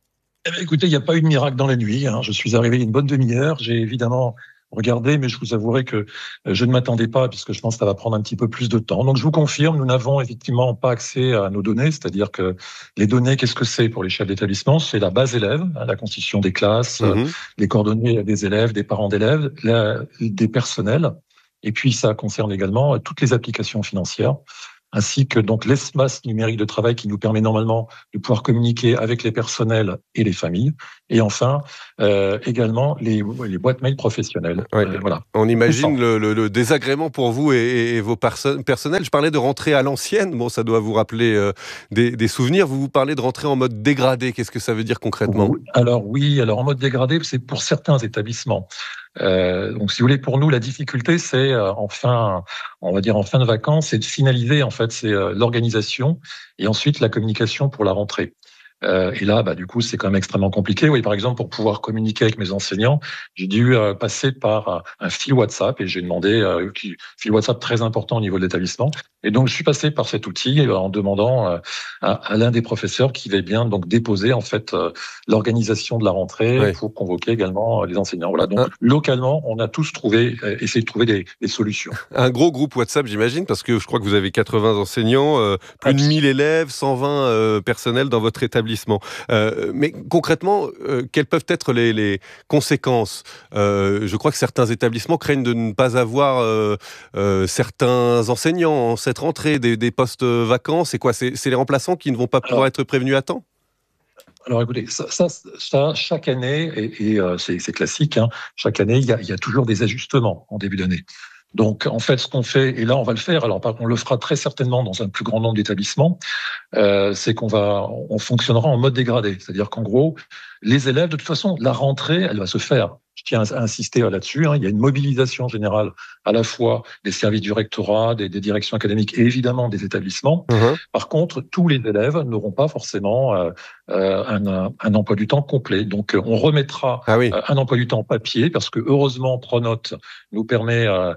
[SPEAKER 1] Eh bien, écoutez, il n'y a pas eu de miracle dans la nuit. Hein. Je suis arrivé une bonne demi-heure. J'ai évidemment regardé, mais je vous avouerai que je ne m'attendais pas, puisque je pense que ça va prendre un petit peu plus de temps. Donc, je vous confirme, nous n'avons effectivement pas accès à nos données, c'est-à-dire que les données, qu'est-ce que c'est pour les chefs d'établissement? C'est la base élève, hein, la constitution des classes, mmh. les coordonnées des élèves, des parents d'élèves, la, des personnels, et puis ça concerne également toutes les applications financières, ainsi que donc l'espace numérique de travail qui nous permet normalement de pouvoir communiquer avec les personnels et les familles. Et enfin, euh, également les, les boîtes mail professionnelles.
[SPEAKER 2] Ouais.
[SPEAKER 1] Euh, voilà.
[SPEAKER 2] On imagine le, le, le désagrément pour vous et, et vos perso- personnels. Je parlais de rentrer à l'ancienne. Bon, ça doit vous rappeler euh, des, des souvenirs. Vous vous parlez de rentrer en mode dégradé. Qu'est-ce que ça veut dire concrètement?
[SPEAKER 1] Alors oui, alors en mode dégradé, c'est pour certains établissements. Euh, donc, si vous voulez, pour nous, la difficulté, c'est euh, en fin, on va dire en fin de vacances, c'est de finaliser en fait, c'est euh, l'organisation et ensuite la communication pour la rentrée. Euh, et là, bah, du coup, c'est quand même extrêmement compliqué. Oui, par exemple, pour pouvoir communiquer avec mes enseignants, j'ai dû euh, passer par euh, un fil WhatsApp et j'ai demandé euh, qui, fil WhatsApp très important au niveau de l'établissement. Et donc, je suis passé par cet outil euh, en demandant euh, à, à l'un des professeurs qui va bien donc déposer en fait euh, l'organisation de la rentrée ouais. pour convoquer également euh, les enseignants. Voilà. Donc, un... localement, on a tous trouvé, euh, essayé de trouver des, des solutions.
[SPEAKER 2] Un gros groupe WhatsApp, j'imagine, parce que je crois que vous avez quatre-vingts enseignants, euh, plus Absolument. de mille élèves, cent vingt euh, personnels dans votre établissement. Euh, mais concrètement, euh, quelles peuvent être les, les conséquences? euh, Je crois que certains établissements craignent de ne pas avoir euh, euh, certains enseignants en cette rentrée, des, des postes vacants. C'est quoi? C'est, c'est les remplaçants qui ne vont pas pouvoir Alors, être prévenus à temps?
[SPEAKER 1] Alors écoutez, ça, ça, ça chaque année, et, et euh, c'est, c'est classique, hein, chaque année, il y a, il y a toujours des ajustements en début d'année. Donc, en fait, ce qu'on fait, et là, on va le faire, alors on le fera très certainement dans un plus grand nombre d'établissements, euh, c'est qu'on va, on fonctionnera en mode dégradé. C'est-à-dire qu'en gros, les élèves, de toute façon, la rentrée, elle va se faire. Je tiens à insister là-dessus. Hein. Il y a une mobilisation générale à la fois des services du rectorat, des, des directions académiques et évidemment des établissements. Mmh. Par contre, tous les élèves n'auront pas forcément euh, un, un, un emploi du temps complet. Donc, on remettra ah oui. un emploi du temps papier parce que heureusement, Pronote nous permet euh,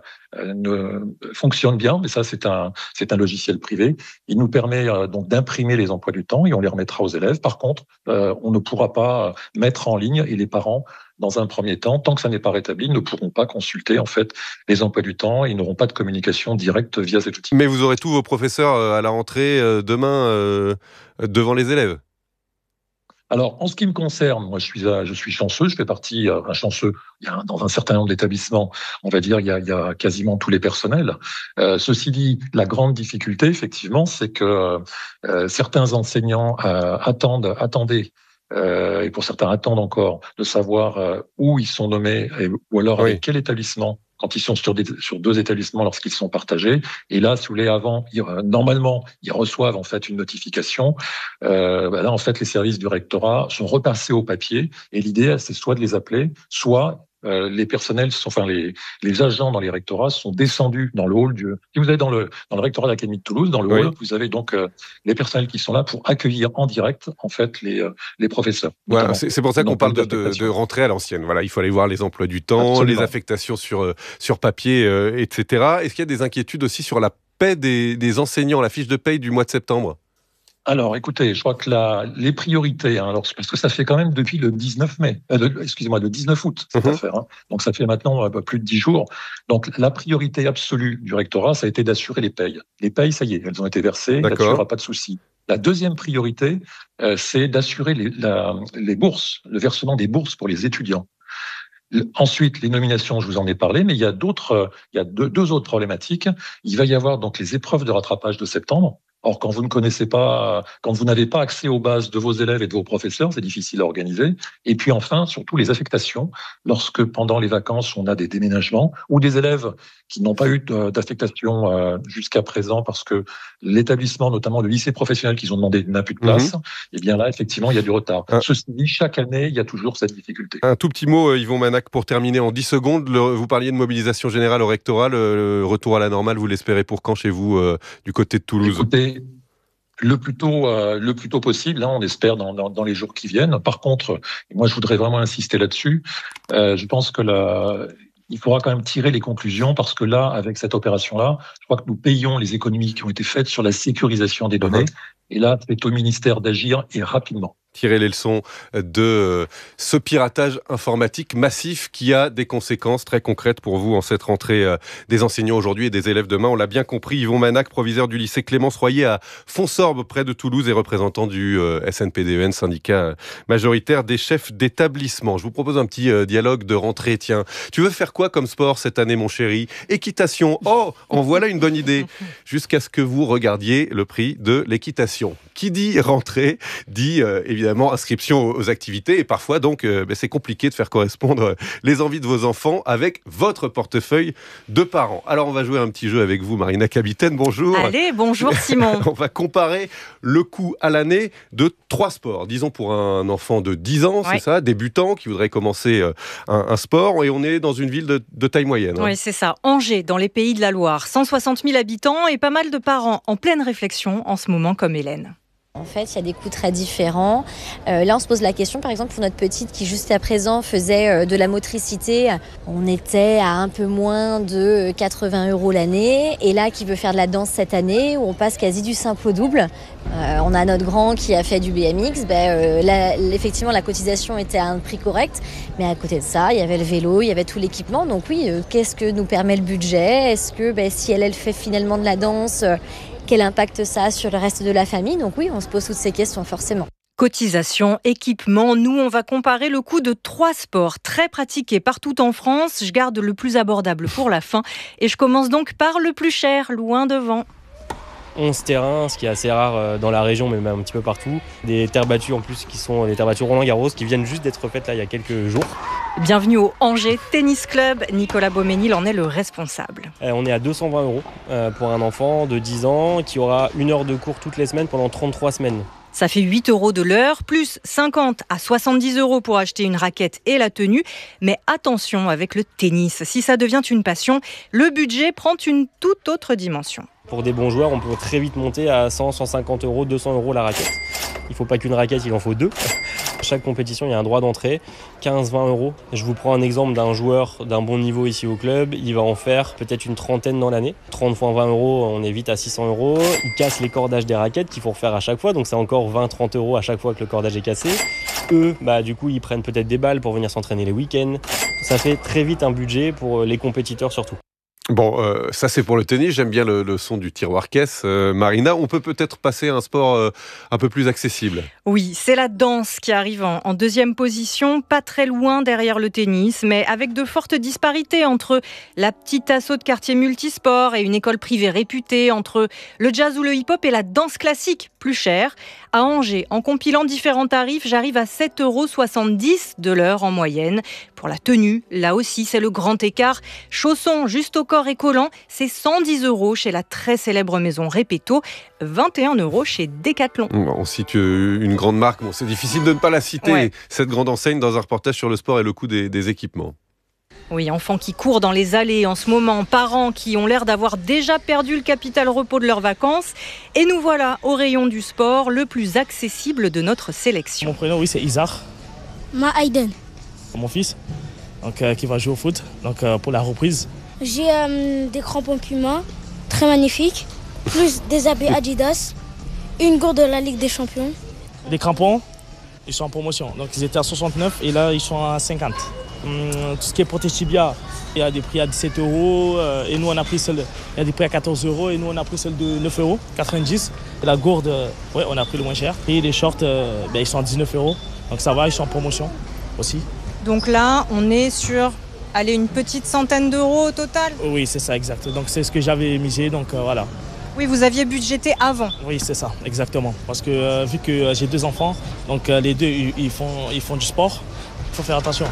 [SPEAKER 1] ne fonctionne bien, mais ça c'est un c'est un logiciel privé. Il nous permet euh, donc d'imprimer les emplois du temps et on les remettra aux élèves. Par contre, euh, on ne pourra pas mettre en ligne et les parents, dans un premier temps, tant que ça n'est pas rétabli, ne pourront pas consulter en fait les emplois du temps et ils n'auront pas de communication directe via cet outil.
[SPEAKER 2] Mais vous aurez tous vos professeurs à la rentrée euh, demain euh, devant les élèves.
[SPEAKER 1] Alors, en ce qui me concerne, moi, je suis, je suis chanceux, je fais partie, euh, un chanceux, il y a, dans un certain nombre d'établissements, on va dire, il y a, il y a quasiment tous les personnels. Euh, ceci dit, la grande difficulté, effectivement, c'est que euh, certains enseignants euh, attendent, attendaient, euh, et pour certains attendent encore, de savoir euh, où ils sont nommés, et, ou alors oui. avec quel établissement, quand ils sont sur, des, sur deux établissements lorsqu'ils sont partagés. Et là, si vous voulez, avant, ils, normalement, ils reçoivent en fait une notification. Euh, ben là, en fait, les services du rectorat sont repassés au papier. Et l'idée, c'est soit de les appeler, soit euh, les personnels, sont, enfin les, les agents dans les rectorats sont descendus dans le hall du. Si vous allez dans le dans le rectorat de l'Académie de Toulouse, dans le oui. hall, vous avez donc euh, les personnels qui sont là pour accueillir en direct en fait les euh, les professeurs.
[SPEAKER 2] Voilà, c'est, c'est pour ça qu'on parle de, de, de rentrer à l'ancienne. Voilà, il faut aller voir les emplois du temps, Absolument. les affectations sur sur papier, euh, et cetera. Est-ce qu'il y a des inquiétudes aussi sur la paie des, des enseignants, la fiche de paie du mois de septembre?
[SPEAKER 1] Alors, écoutez, je crois que la, les priorités, hein, alors, parce que ça fait quand même depuis le dix-neuf mai, euh, le, excusez-moi, le dix-neuf août, cette mmh. affaire. Hein, donc, ça fait maintenant euh, plus de dix jours. Donc, la priorité absolue du rectorat, ça a été d'assurer les payes. Les payes, ça y est, elles ont été versées, D'accord. là-dessus, il n'y aura pas de souci. La deuxième priorité, euh, c'est d'assurer les, la, les bourses, le versement des bourses pour les étudiants. Ensuite, les nominations, je vous en ai parlé, mais il y a d'autres, il y a deux, deux autres problématiques. Il va y avoir donc les épreuves de rattrapage de septembre. Or, quand vous ne connaissez pas, quand vous n'avez pas accès aux bases de vos élèves et de vos professeurs, c'est difficile à organiser. Et puis enfin, surtout les affectations, lorsque pendant les vacances, on a des déménagements ou des élèves qui n'ont pas eu d'affectation euh, jusqu'à présent parce que l'établissement, notamment le lycée professionnel qu'ils ont demandé, n'a plus de place, mmh. et bien là, effectivement, il y a du retard. Un... Ceci dit, chaque année, il y a toujours cette difficulté.
[SPEAKER 2] Un tout petit mot, Yvon Manac, pour terminer en dix secondes. Le, vous parliez de mobilisation générale au rectorat. Le, le retour à la normale, vous l'espérez pour quand chez vous, euh, du côté de Toulouse?
[SPEAKER 1] Écoutez, le plus tôt, euh, le plus tôt possible, hein, on espère dans, dans, dans les jours qui viennent. Par contre, moi, je voudrais vraiment insister là-dessus. Euh, je pense que la... il faudra quand même tirer les conclusions parce que là, avec cette opération-là, je crois que nous payons les économies qui ont été faites sur la sécurisation des données. Et là, c'est au ministère d'agir et rapidement.
[SPEAKER 2] Tirer les leçons de ce piratage informatique massif qui a des conséquences très concrètes pour vous en cette rentrée des enseignants aujourd'hui et des élèves demain. On l'a bien compris. Yvon Manac, proviseur du lycée Clémence Royer à Fonsorbe, près de Toulouse, et représentant du S N P D E N, syndicat majoritaire des chefs d'établissement. Je vous propose un petit dialogue de rentrée. Tiens, tu veux faire quoi comme sport cette année, mon chéri? Équitation. Oh, en voilà une bonne idée. Jusqu'à ce que vous regardiez le prix de l'équitation. Qui dit rentrée, dit euh, évidemment inscription aux activités, et parfois donc euh, ben, c'est compliqué de faire correspondre les envies de vos enfants avec votre portefeuille de parents. Alors on va jouer un petit jeu avec vous, Marina Capitaine, bonjour.
[SPEAKER 6] Allez, bonjour Simon.
[SPEAKER 2] On va comparer le coût à l'année de trois sports. Disons pour un enfant de dix ans, ouais. c'est ça, débutant, qui voudrait commencer euh, un, un sport, et on est dans une ville de, de taille moyenne.
[SPEAKER 6] Oui,
[SPEAKER 2] hein.
[SPEAKER 6] c'est ça, Angers, dans les Pays de la Loire. cent soixante mille habitants et pas mal de parents en pleine réflexion en ce moment comme Hélène.
[SPEAKER 3] En fait, il y a des coûts très différents. Euh, là, on se pose la question, par exemple, pour notre petite qui, juste à présent, faisait euh, de la motricité. On était à un peu moins de quatre-vingts euros l'année. Et là, qui veut faire de la danse cette année, où on passe quasi du simple au double. Euh, on a notre grand qui a fait du B M X. Ben, euh, là, effectivement, la cotisation était à un prix correct. Mais à côté de ça, il y avait le vélo, il y avait tout l'équipement. Donc oui, euh, qu'est-ce que nous permet le budget? Est-ce que ben, si elle, elle fait finalement de la danse... Euh, quel impact ça a sur le reste de la famille? Donc oui, on se pose toutes ces questions forcément.
[SPEAKER 6] Cotisation, équipement, nous on va comparer le coût de trois sports très pratiqués partout en France. Je garde le plus abordable pour la fin et je commence donc par le plus cher, loin devant.
[SPEAKER 10] onze terrains, ce qui est assez rare dans la région, mais même un petit peu partout. Des terres battues en plus, qui sont des terres battues Roland-Garros, qui viennent juste d'être faites là il y a quelques jours.
[SPEAKER 6] Bienvenue au Angers Tennis Club. Nicolas Beauménil en est le responsable.
[SPEAKER 10] On est à deux cent vingt euros pour un enfant de dix ans qui aura une heure de cours toutes les semaines pendant trente-trois semaines.
[SPEAKER 6] Ça fait huit euros de l'heure, plus cinquante à soixante-dix euros pour acheter une raquette et la tenue. Mais attention avec le tennis, si ça devient une passion, le budget prend une toute autre dimension.
[SPEAKER 10] Pour des bons joueurs, on peut très vite monter à cent, cent cinquante euros, deux cents euros la raquette. Il ne faut pas qu'une raquette, il en faut deux. Chaque compétition, il y a un droit d'entrée, quinze à vingt euros. Je vous prends un exemple d'un joueur d'un bon niveau ici au club. Il va en faire peut-être une trentaine dans l'année. trente fois vingt euros, on est vite à six cents euros. Il casse les cordages des raquettes qu'il faut refaire à chaque fois. Donc c'est encore vingt à trente euros à chaque fois que le cordage est cassé. Eux, bah, du coup, ils prennent peut-être des balles pour venir s'entraîner les week-ends. Ça fait très vite un budget pour les compétiteurs surtout.
[SPEAKER 2] Bon, euh, ça c'est pour le tennis, j'aime bien le, le son du tiroir-caisse. Euh, Marina, on peut peut-être passer à un sport euh, un peu plus accessible.
[SPEAKER 6] Oui, c'est la danse qui arrive en, en deuxième position, pas très loin derrière le tennis, mais avec de fortes disparités entre la petite asso de quartier multisport et une école privée réputée, entre le jazz ou le hip-hop et la danse classique, plus chère. À Angers, en compilant différents tarifs, j'arrive à sept euros soixante-dix de l'heure en moyenne. Pour la tenue, là aussi, c'est le grand écart. Chaussons juste au corps et collants, c'est cent dix euros chez la très célèbre maison Repetto, vingt et un euros chez Decathlon.
[SPEAKER 2] On cite une grande marque, bon, c'est difficile de ne pas la citer, ouais. Cette grande enseigne, dans un reportage sur le sport et le coût des, des équipements.
[SPEAKER 6] Oui, enfants qui courent dans les allées en ce moment, parents qui ont l'air d'avoir déjà perdu le capital repos de leurs vacances. Et nous voilà au rayon du sport, le plus accessible de notre sélection.
[SPEAKER 4] Mon prénom, oui, c'est Isaac.
[SPEAKER 23] Ma Aiden.
[SPEAKER 4] Mon fils, donc, euh, qui va jouer au foot, donc, euh, pour la reprise.
[SPEAKER 23] J'ai euh, des crampons Puma, très magnifiques, plus des habits Adidas, une gourde de la Ligue des Champions.
[SPEAKER 4] Les crampons, ils sont en promotion, donc ils étaient à soixante-neuf et là ils sont à cinquante. Hum, tout ce qui est protège tibia, il y a des prix à dix-sept euros euh, et nous on a pris celle, il y a des prix à quatorze euros et nous on a pris celle de neuf euros quatre-vingt-dix. Et la gourde, euh, ouais, on a pris le moins cher. Et les shorts, euh, ben, ils sont à dix-neuf euros, donc ça va, ils sont en promotion aussi.
[SPEAKER 6] Donc là, on est sur allez, une petite centaine d'euros au total.
[SPEAKER 4] Oui, c'est ça, exact. Donc c'est ce que j'avais misé, donc euh, voilà.
[SPEAKER 8] Oui, vous aviez budgété avant.
[SPEAKER 4] Oui, c'est ça, exactement. Parce que euh, vu que euh, j'ai deux enfants, donc euh, les deux, ils, ils, font, ils font du sport, il faut faire attention.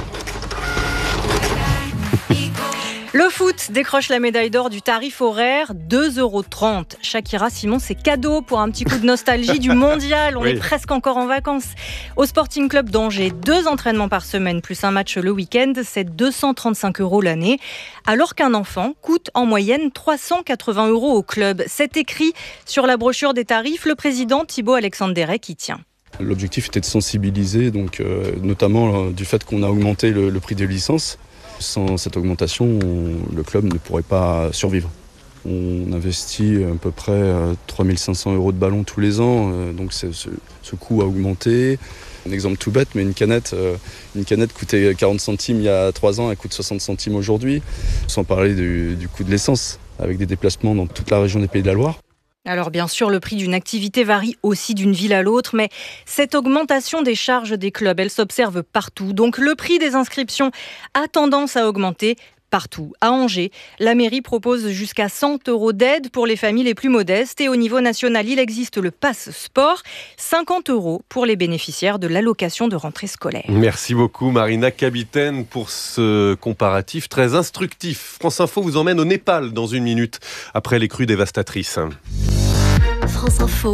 [SPEAKER 19] Le foot décroche la médaille d'or du tarif horaire, deux euros trente. Shakira, Simon, c'est cadeau pour un petit coup de nostalgie du mondial. On oui. est presque encore en vacances. Au Sporting Club d'Angers, deux entraînements par semaine plus un match le week-end, c'est deux cent trente-cinq euros l'année. Alors qu'un enfant coûte en moyenne trois cent quatre-vingts euros au club. C'est écrit sur la brochure des tarifs. Le président Thibaut Alexanderet qui tient.
[SPEAKER 9] L'objectif était de sensibiliser, donc, euh, notamment euh, du fait qu'on a augmenté le, le prix des licences. Sans cette augmentation, on, le club ne pourrait pas survivre. On investit à peu près euh, trois mille cinq cents euros de ballon tous les ans, euh, donc c'est, ce, ce coût a augmenté. Un exemple tout bête, mais une canette, euh, une canette coûtait quarante centimes il y a trois ans, elle coûte soixante centimes aujourd'hui. Sans parler du, du coût de l'essence, avec des déplacements dans toute la région des Pays de la Loire.
[SPEAKER 19] Alors bien sûr, le prix d'une activité varie aussi d'une ville à l'autre, mais cette augmentation des charges des clubs, elle s'observe partout. Donc le prix des inscriptions a tendance à augmenter partout. À Angers, la mairie propose jusqu'à cent euros d'aide pour les familles les plus modestes. Et au niveau national, il existe le Pass Sport, cinquante euros pour les bénéficiaires de l'allocation de rentrée scolaire.
[SPEAKER 2] Merci beaucoup Marina Capitaine pour ce comparatif très instructif. France Info vous emmène au Népal dans une minute, après les crues dévastatrices.
[SPEAKER 5] France Info,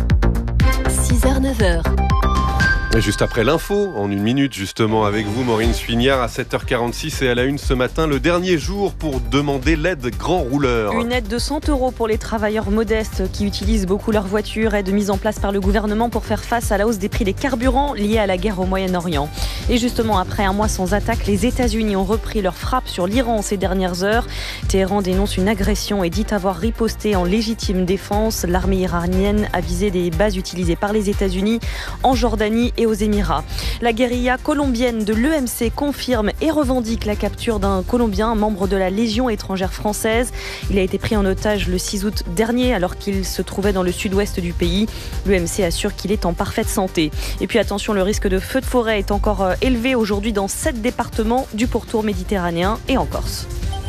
[SPEAKER 5] six heures neuf heures.
[SPEAKER 2] Et juste après l'info, en une minute justement avec vous, Maureen Suignard, à sept heures quarante-six et à la une ce matin, le dernier jour pour demander l'aide grand rouleur.
[SPEAKER 6] Une aide de cent euros pour les travailleurs modestes qui utilisent beaucoup leur voiture, aide mise en place par le gouvernement pour faire face à la hausse des prix des carburants liés à la guerre au Moyen-Orient. Et justement, après un mois sans attaque, les États-Unis ont repris leur frappe sur l'Iran ces dernières heures. Téhéran dénonce une agression et dit avoir riposté en légitime défense. L'armée iranienne a visé des bases utilisées par les États-Unis en Jordanie et aux Émirats. La guérilla colombienne de l'E M C confirme et revendique la capture d'un Colombien, membre de la Légion étrangère française. Il a été pris en otage le six août dernier alors qu'il se trouvait dans le sud-ouest du pays. L'E M C assure qu'il est en parfaite santé. Et puis attention, le risque de feu de forêt est encore élevé aujourd'hui dans sept départements du pourtour méditerranéen et en Corse.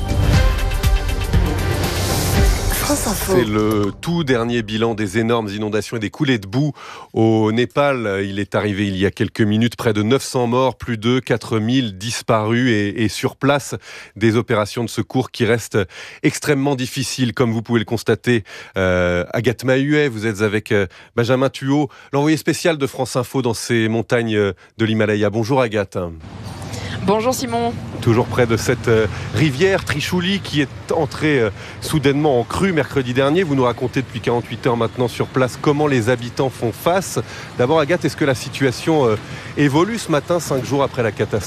[SPEAKER 2] C'est le tout dernier bilan des énormes inondations et des coulées de boue au Népal. Il est arrivé il y a quelques minutes, près de neuf cents morts, plus de quatre mille disparus et, et sur place, des opérations de secours qui restent extrêmement difficiles, comme vous pouvez le constater. Euh, Agathe Mahuet, vous êtes avec euh, Benjamin Thuot, l'envoyé spécial de France Info dans ces montagnes de l'Himalaya. Bonjour Agathe.
[SPEAKER 11] Bonjour Simon.
[SPEAKER 2] Toujours près de cette euh, rivière Trichouli qui est entrée euh, soudainement en crue mercredi dernier. Vous nous racontez depuis quarante-huit heures maintenant sur place comment les habitants font face. D'abord Agathe, est-ce que la situation euh, évolue ce matin, cinq jours après la catastrophe ?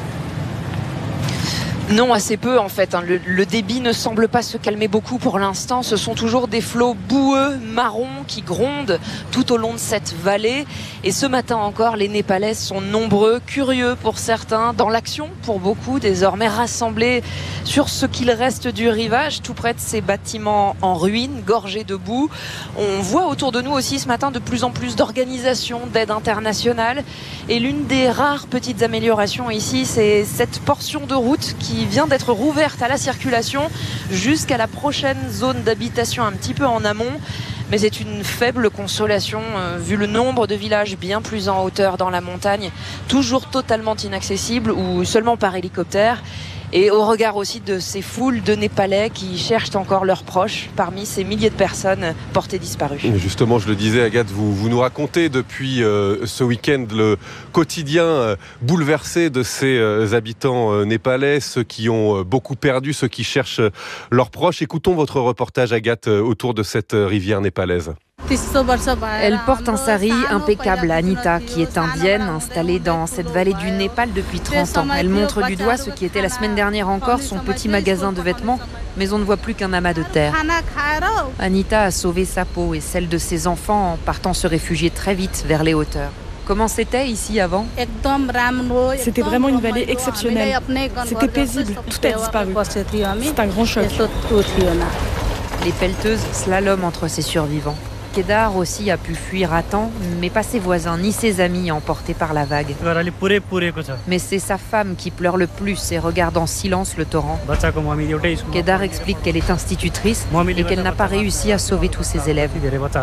[SPEAKER 11] Non, assez peu en fait. Le, le débit ne semble pas se calmer beaucoup pour l'instant. Ce sont toujours des flots boueux, marrons, qui grondent tout au long de cette vallée. Et ce matin encore, les Népalais sont nombreux, curieux pour certains, dans l'action pour beaucoup, désormais rassemblés sur ce qu'il reste du rivage, tout près de ces bâtiments en ruine, gorgés de boue. On voit autour de nous aussi ce matin de plus en plus d'organisations d'aide internationale. Et l'une des rares petites améliorations ici, c'est cette portion de route qui vient d'être rouverte à la circulation jusqu'à la prochaine zone d'habitation un petit peu en amont. Mais c'est une faible consolation euh, vu le nombre de villages bien plus en hauteur dans la montagne, toujours totalement inaccessibles ou seulement par hélicoptère. Et au regard aussi de ces foules de Népalais qui cherchent encore leurs proches parmi ces milliers de personnes portées disparues.
[SPEAKER 2] Justement, je le disais Agathe, vous, vous nous racontez depuis euh, ce week-end le quotidien euh, bouleversé de ces euh, habitants euh, népalais, ceux qui ont euh, beaucoup perdu, ceux qui cherchent euh, leurs proches. Écoutons votre reportage Agathe euh, autour de cette euh, rivière népalaise.
[SPEAKER 24] Elle porte un sari impeccable à Anita, qui est indienne, installée dans cette vallée du Népal depuis trente ans. Elle montre du doigt ce qui était la semaine dernière encore son petit magasin de vêtements, mais on ne voit plus qu'un amas de terre. Anita a sauvé sa peau et celle de ses enfants en partant se réfugier très vite vers les hauteurs. Comment c'était ici avant ?
[SPEAKER 16] C'était vraiment une vallée exceptionnelle. C'était paisible, tout a disparu. C'est un grand choc.
[SPEAKER 24] Les pelleteuses slaloment entre ces survivants. Kedar aussi a pu fuir à temps, mais pas ses voisins ni ses amis emportés par la vague. Mais c'est sa femme qui pleure le plus et regarde en silence le torrent. Kedar explique qu'elle est institutrice et qu'elle n'a pas réussi à sauver tous ses élèves.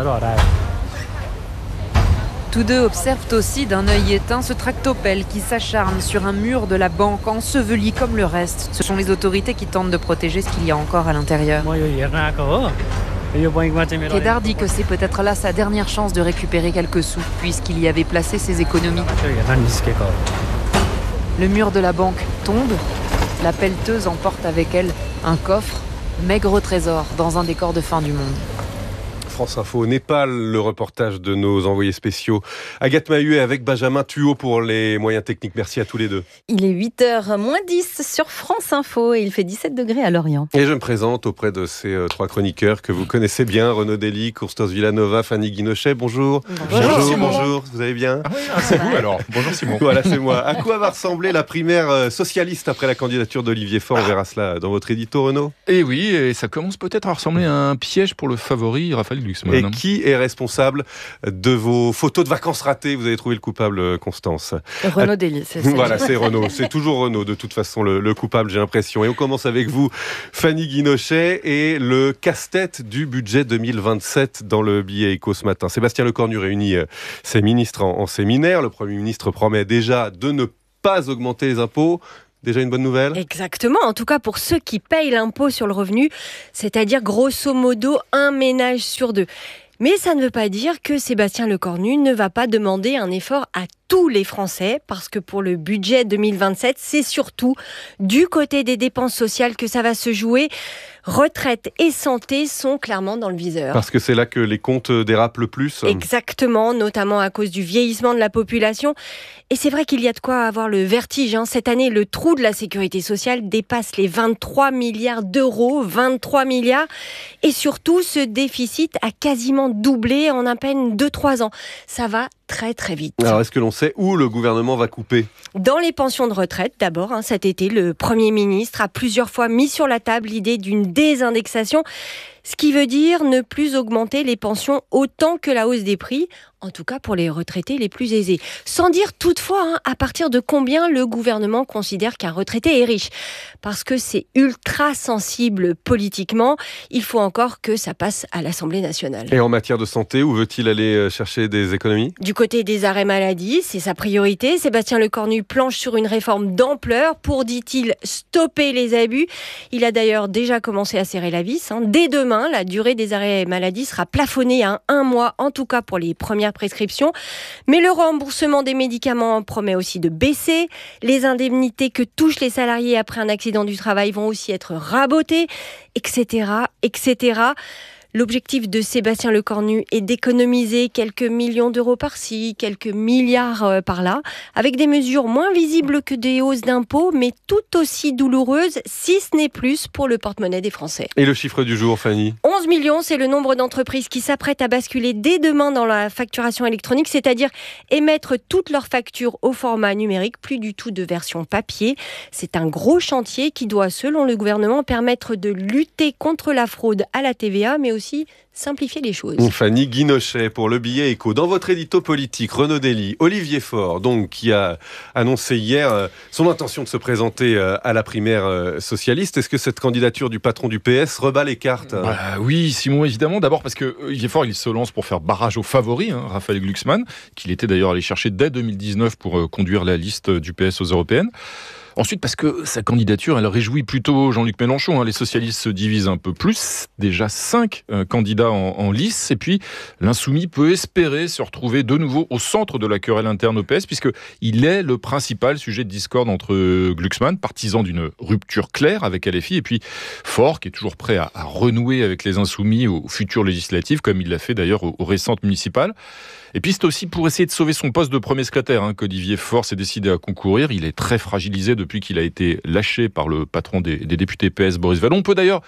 [SPEAKER 24] Tous deux observent aussi d'un œil éteint ce tractopelle qui s'acharne sur un mur de la banque, enseveli comme le reste. Ce sont les autorités qui tentent de protéger ce qu'il y a encore à l'intérieur. Kedar dit que c'est peut-être là sa dernière chance de récupérer quelques sous, puisqu'il y avait placé ses économies. Le mur de la banque tombe, la pelleteuse emporte avec elle un coffre, maigre trésor dans un décor de fin du monde.
[SPEAKER 2] France Info, Népal, le reportage de nos envoyés spéciaux. Agathe Mahuet avec Benjamin Thuot pour les moyens techniques. Merci à tous les deux.
[SPEAKER 19] Il est huit heures moins dix sur France Info et il fait dix-sept degrés à Lorient.
[SPEAKER 2] Et je me présente auprès de ces euh, trois chroniqueurs que vous connaissez bien, Renaud Dely, Christos Villanova, Fanny Guinochet. Bonjour.
[SPEAKER 7] Bonjour.
[SPEAKER 2] Bonjour, bonjour. Vous allez bien?
[SPEAKER 7] Ah oui, ah, c'est vous alors. Bonjour Simon.
[SPEAKER 2] Voilà, c'est moi. À quoi va ressembler la primaire euh, socialiste après la candidature d'Olivier Faure? On verra cela dans votre édito, Renaud.
[SPEAKER 7] Et oui, et ça commence peut-être à ressembler à un piège pour le favori Raphaël Glucksmann.
[SPEAKER 2] Et qui est responsable de vos photos de vacances ratées? Vous avez trouvé le coupable, Constance.
[SPEAKER 19] Renaud Dely, c'est ça.
[SPEAKER 2] Voilà, c'est Renaud. C'est toujours Renaud, de toute façon, le, le coupable, j'ai l'impression. Et on commence avec vous, Fanny Guinochet, et le casse-tête du budget deux mille vingt-sept dans le billet Écho ce matin. Sébastien Lecornu réunit ses ministres en, en séminaire. Le Premier ministre promet déjà de ne pas augmenter les impôts. Déjà une bonne nouvelle?
[SPEAKER 8] Exactement, en tout cas pour ceux qui payent l'impôt sur le revenu, c'est-à-dire grosso modo un ménage sur deux. Mais ça ne veut pas dire que Sébastien Lecornu ne va pas demander un effort à tous les Français, parce que pour le budget deux mille vingt-sept, c'est surtout du côté des dépenses sociales que ça va se jouer. Retraite et santé sont clairement dans le viseur.
[SPEAKER 2] Parce que c'est là que les comptes dérapent le plus.
[SPEAKER 8] Exactement, notamment à cause du vieillissement de la population. Et c'est vrai qu'il y a de quoi avoir le vertige, hein. Cette année, le trou de la sécurité sociale dépasse les vingt-trois milliards d'euros, vingt-trois milliards. Et surtout, ce déficit a quasiment doublé en à peine deux à trois ans. Ça va très très vite.
[SPEAKER 2] Alors est-ce que l'on sait où le gouvernement va couper?
[SPEAKER 8] Dans les pensions de retraite, d'abord. Hein, cet été, le Premier ministre a plusieurs fois mis sur la table l'idée d'une désindexation, ce qui veut dire ne plus augmenter les pensions autant que la hausse des prix, en tout cas pour les retraités les plus aisés. Sans dire toutefois hein, à partir de combien le gouvernement considère qu'un retraité est riche. Parce que c'est ultra sensible politiquement, il faut encore que ça passe à l'Assemblée nationale.
[SPEAKER 2] Et en matière de santé, où veut-il aller chercher des économies?
[SPEAKER 8] Du côté des arrêts maladie, c'est sa priorité. Sébastien Lecornu planche sur une réforme d'ampleur pour, dit-il, stopper les abus. Il a d'ailleurs déjà commencé à serrer la vis. Hein. Dès demain, la durée des arrêts maladie sera plafonnée à un mois, en tout cas pour les premières prescriptions. Mais le remboursement des médicaments promet aussi de baisser. Les indemnités que touchent les salariés après un accident du travail vont aussi être rabotées, et cetera, et cetera. L'objectif de Sébastien Lecornu est d'économiser quelques millions d'euros par-ci, quelques milliards par-là, avec des mesures moins visibles que des hausses d'impôts, mais tout aussi douloureuses, si ce n'est plus, pour le porte-monnaie des Français.
[SPEAKER 2] Et le chiffre du jour, Fanny?
[SPEAKER 8] onze millions, c'est le nombre d'entreprises qui s'apprêtent à basculer dès demain dans la facturation électronique, c'est-à-dire émettre toutes leurs factures au format numérique, plus du tout de version papier. C'est un gros chantier qui doit, selon le gouvernement, permettre de lutter contre la fraude à la T V A, mais aussi simplifier les choses.
[SPEAKER 2] Fanny Guinochet pour le billet Écho. Dans votre édito politique, Renaud Dely, Olivier Faure, donc, qui a annoncé hier euh, son intention de se présenter euh, à la primaire euh, socialiste. Est-ce que cette candidature du patron du P S rebat les cartes?
[SPEAKER 7] Bah, Oui, Simon, évidemment. D'abord parce que Olivier Faure, il se lance pour faire barrage au favori, hein, Raphaël Glucksmann, qu'il était d'ailleurs allé chercher dès deux mille dix-neuf pour euh, conduire la liste du P S aux européennes. Ensuite, parce que sa candidature, elle réjouit plutôt Jean-Luc Mélenchon. Hein. Les socialistes se divisent un peu plus. Déjà cinq euh, candidats en, en lice. Et puis, l'insoumis peut espérer se retrouver de nouveau au centre de la querelle interne au P S, puisqu'il est le principal sujet de discorde entre Glucksmann, partisan d'une rupture claire avec L F I, et puis Faure, qui est toujours prêt à, à renouer avec les insoumis aux futures législatives, comme il l'a fait d'ailleurs aux, aux récentes municipales. Et puis c'est aussi pour essayer de sauver son poste de premier secrétaire hein, qu'Olivier Faure s'est décidé à concourir. Il est très fragilisé depuis qu'il a été lâché par le patron des, des députés P S, Boris Vallon. On peut d'ailleurs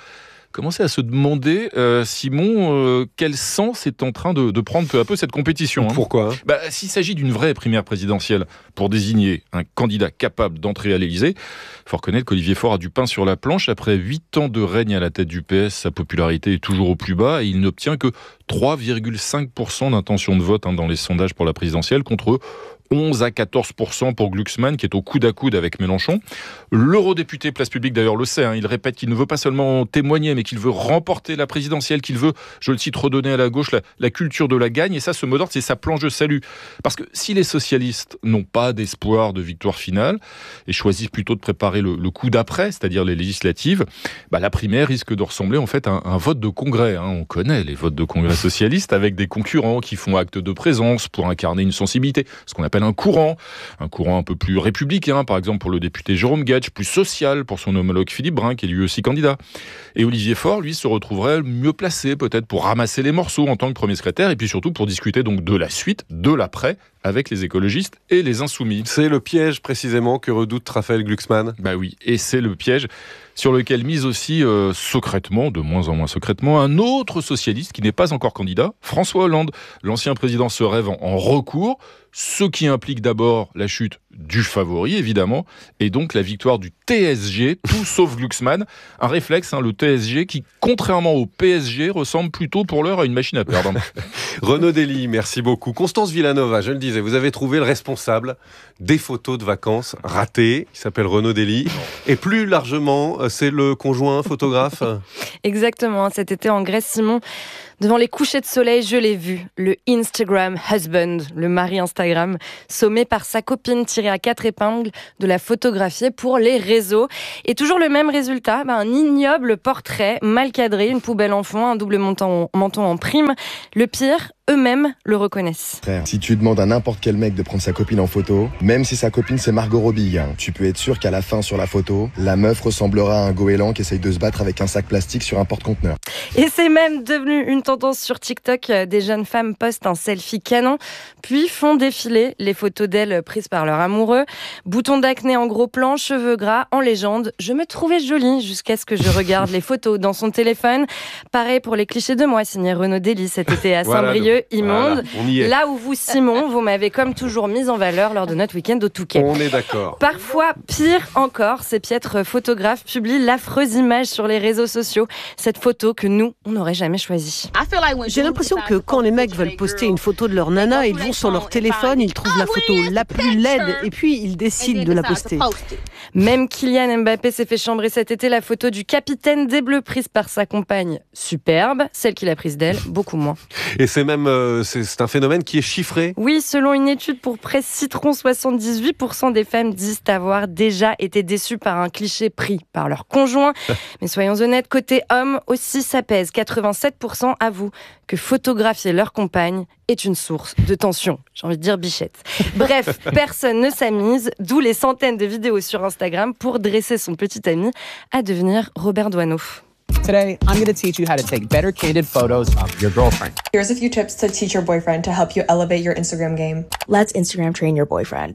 [SPEAKER 7] commencer à se demander, euh, Simon, euh, quel sens est en train de, de prendre peu à peu cette compétition. Hein.
[SPEAKER 2] Pourquoi ?
[SPEAKER 7] bah, S'il s'agit d'une vraie primaire présidentielle pour désigner un candidat capable d'entrer à l'Élysée, il faut reconnaître qu'Olivier Faure a du pain sur la planche. Après huit ans de règne à la tête du P S, sa popularité est toujours au plus bas et il n'obtient que trois virgule cinq pour cent d'intention de vote hein, dans les sondages pour la présidentielle, contre onze à quatorze pour cent pour Glucksmann, qui est au coude à coude avec Mélenchon. L'eurodéputé Place Publique, d'ailleurs, le sait. Hein, il répète qu'il ne veut pas seulement témoigner, mais qu'il veut remporter la présidentielle, qu'il veut, je le cite, redonner à la gauche la, la culture de la gagne. Et ça, ce mot d'ordre, c'est sa planche de salut. Parce que si les socialistes n'ont pas d'espoir de victoire finale et choisissent plutôt de préparer le, le coup d'après, c'est-à-dire les législatives, bah, la primaire risque de ressembler en fait à un, un vote de congrès. Hein. On connaît les votes de congrès socialistes avec des concurrents qui font acte de présence pour incarner une sensibilité, ce qu'on appelle un courant, un courant un peu plus républicain, par exemple pour le député Jérôme Guedj, plus social pour son homologue Philippe Brun, qui est lui aussi candidat. Et Olivier Faure, lui, se retrouverait mieux placé peut-être pour ramasser les morceaux en tant que premier secrétaire, et puis surtout pour discuter donc de la suite, de l'après, avec les écologistes et les insoumis.
[SPEAKER 2] C'est le piège précisément que redoute Raphaël Glucksmann.
[SPEAKER 7] Bah oui, et c'est le piège sur lequel mise aussi euh, secrètement, de moins en moins secrètement, un autre socialiste qui n'est pas encore candidat, François Hollande. L'ancien président se rêve en, en recours, ce qui implique d'abord la chute du favori, évidemment, et donc la victoire du T S G, tout sauf Glucksmann. Un réflexe, hein, le T S G, qui, contrairement au P S G, ressemble plutôt pour l'heure à une machine à perdre.
[SPEAKER 2] Renaud Dely, merci beaucoup. Constance Villanova, je le disais, vous avez trouvé le responsable des photos de vacances ratées, qui s'appelle Renaud Dely. Et plus largement, c'est le conjoint photographe.
[SPEAKER 8] Exactement, cet été en Grèce, Simon, devant les couchers de soleil, je l'ai vu, le Instagram husband, le mari Instagram, sommé par sa copine tirée à quatre épingles de la photographier pour les réseaux. Et toujours le même résultat, bah, un ignoble portrait mal cadré, une poubelle en fond, un double menton, menton en prime. Le pire, eux-mêmes le reconnaissent.
[SPEAKER 12] Frère, si tu demandes à n'importe quel mec de prendre sa copine en photo, même si sa copine c'est Margot Robbie, hein, tu peux être sûr qu'à la fin sur la photo, la meuf ressemblera à un goéland qui essaye de se battre avec un sac plastique sur un porte-conteneur.
[SPEAKER 8] Et c'est même devenu une tendance sur TikTok. Des jeunes femmes postent un selfie canon, puis font défiler les photos d'elles prises par leur amoureux. Bouton d'acné en gros plan, cheveux gras, en légende. Je me trouvais jolie jusqu'à ce que je regarde les photos dans son téléphone. Pareil pour les clichés de moi, signé Renaud Dely cet été à Saint-Brieuc. Immonde.
[SPEAKER 2] Voilà,
[SPEAKER 8] là où vous, Simon, vous m'avez comme toujours mise en valeur lors de notre week-end au Touquet.
[SPEAKER 2] On est d'accord.
[SPEAKER 8] Parfois, pire encore, ces piètres photographes publient l'affreuse image sur les réseaux sociaux. Cette photo que nous, on n'aurait jamais choisie.
[SPEAKER 13] J'ai l'impression que quand les mecs veulent poster une photo de leur nana, ils vont sur leur téléphone, ils trouvent la photo la plus laide et puis ils décident de la poster.
[SPEAKER 8] Même Kylian Mbappé s'est fait chambrer cet été. La photo du capitaine des Bleus prise par sa compagne, superbe. Celle qu'il a prise d'elle, beaucoup moins.
[SPEAKER 2] Et c'est même euh, c'est, c'est un phénomène qui est chiffré.
[SPEAKER 8] Oui, selon une étude pour Presse Citron, soixante-dix-huit pour cent des femmes disent avoir déjà été déçues par un cliché pris par leur conjoint. Mais soyons honnêtes, côté homme aussi, ça pèse. quatre-vingt-sept pour cent avouent que photographier leur compagne est une source de tension. J'ai envie de dire bichette. Bref, personne ne s'amise, d'où les centaines de vidéos sur Instagram pour dresser son petit ami à devenir Robert Doisneau.
[SPEAKER 14] Today, I'm going to teach you how to take better candid photos of your girlfriend.
[SPEAKER 15] Here's a few tips to teach your boyfriend to help you elevate your Instagram game. Let's Instagram train your boyfriend.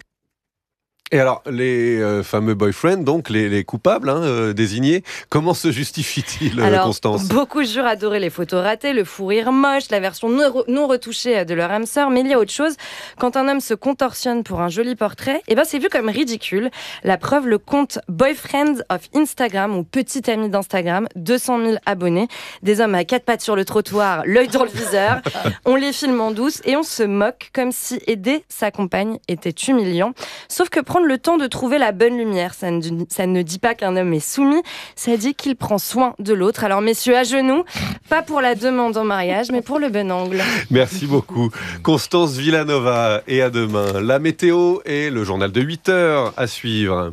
[SPEAKER 2] Et alors, les euh, fameux boyfriends, donc les, les coupables hein, euh, désignés, comment se justifient-ils,
[SPEAKER 8] alors,
[SPEAKER 2] Constance ?
[SPEAKER 8] Beaucoup jurent adorer les photos ratées, le fou rire moche, la version non retouchée de leur âme sœur, mais il y a autre chose. Quand un homme se contorsionne pour un joli portrait, eh ben c'est vu comme ridicule. La preuve, le compte Boyfriend of Instagram, ou Petit Ami d'Instagram, deux cent mille abonnés, des hommes à quatre pattes sur le trottoir, l'œil dans le viseur. On les filme en douce et on se moque comme si aider sa compagne était humiliant. Sauf que prendre le temps de trouver la bonne lumière, ça ne, ça ne dit pas qu'un homme est soumis, ça dit qu'il prend soin de l'autre. Alors messieurs, à genoux, pas pour la demande en mariage, mais pour le bon angle.
[SPEAKER 2] Merci beaucoup. Constance Villanova, et à demain. La météo et le journal de huit heures à suivre.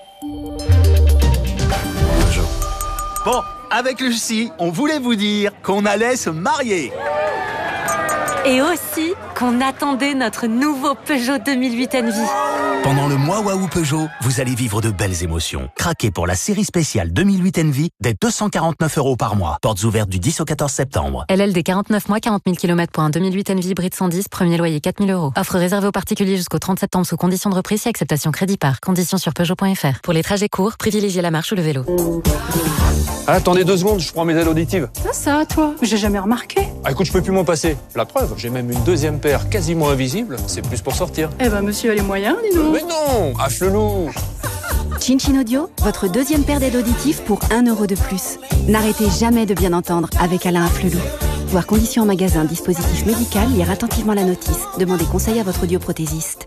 [SPEAKER 25] Bon, avec Lucie, on voulait vous dire qu'on allait se marier.
[SPEAKER 26] Et aussi qu'on attendait notre nouveau Peugeot deux mille huit Envy.
[SPEAKER 25] Pendant le mois Waouh Peugeot, vous allez vivre de belles émotions. Craquez pour la série spéciale deux mille huit Envy dès deux cent quarante-neuf euros par mois. Portes ouvertes du dix au quatorze septembre.
[SPEAKER 17] L L D quarante-neuf mois, quarante mille kilomètres pour un deux mille huit Envy hybride cent dix, premier loyer quatre mille euros. Offre réservée aux particuliers jusqu'au trente septembre sous conditions de reprise et acceptation crédit par. Conditions sur Peugeot point F R. Pour les trajets courts, privilégiez la marche ou le vélo.
[SPEAKER 18] Ah, attendez deux secondes, je prends mes aides auditives.
[SPEAKER 16] Ça, ça, toi, j'ai jamais remarqué.
[SPEAKER 18] Ah, écoute, je peux plus m'en passer. La preuve, j'ai même une deuxième paire quasiment invisible. C'est plus pour sortir.
[SPEAKER 16] Eh ben, monsieur a les moyens, dis donc.
[SPEAKER 18] Mais non, à Flelou.
[SPEAKER 5] Chin Chin Audio, votre deuxième paire d'aides auditives pour un euro de plus. N'arrêtez jamais de bien entendre avec Alain Afflelou. Voir conditions en magasin, dispositif médical, lire attentivement la notice. Demandez conseil à votre audioprothésiste.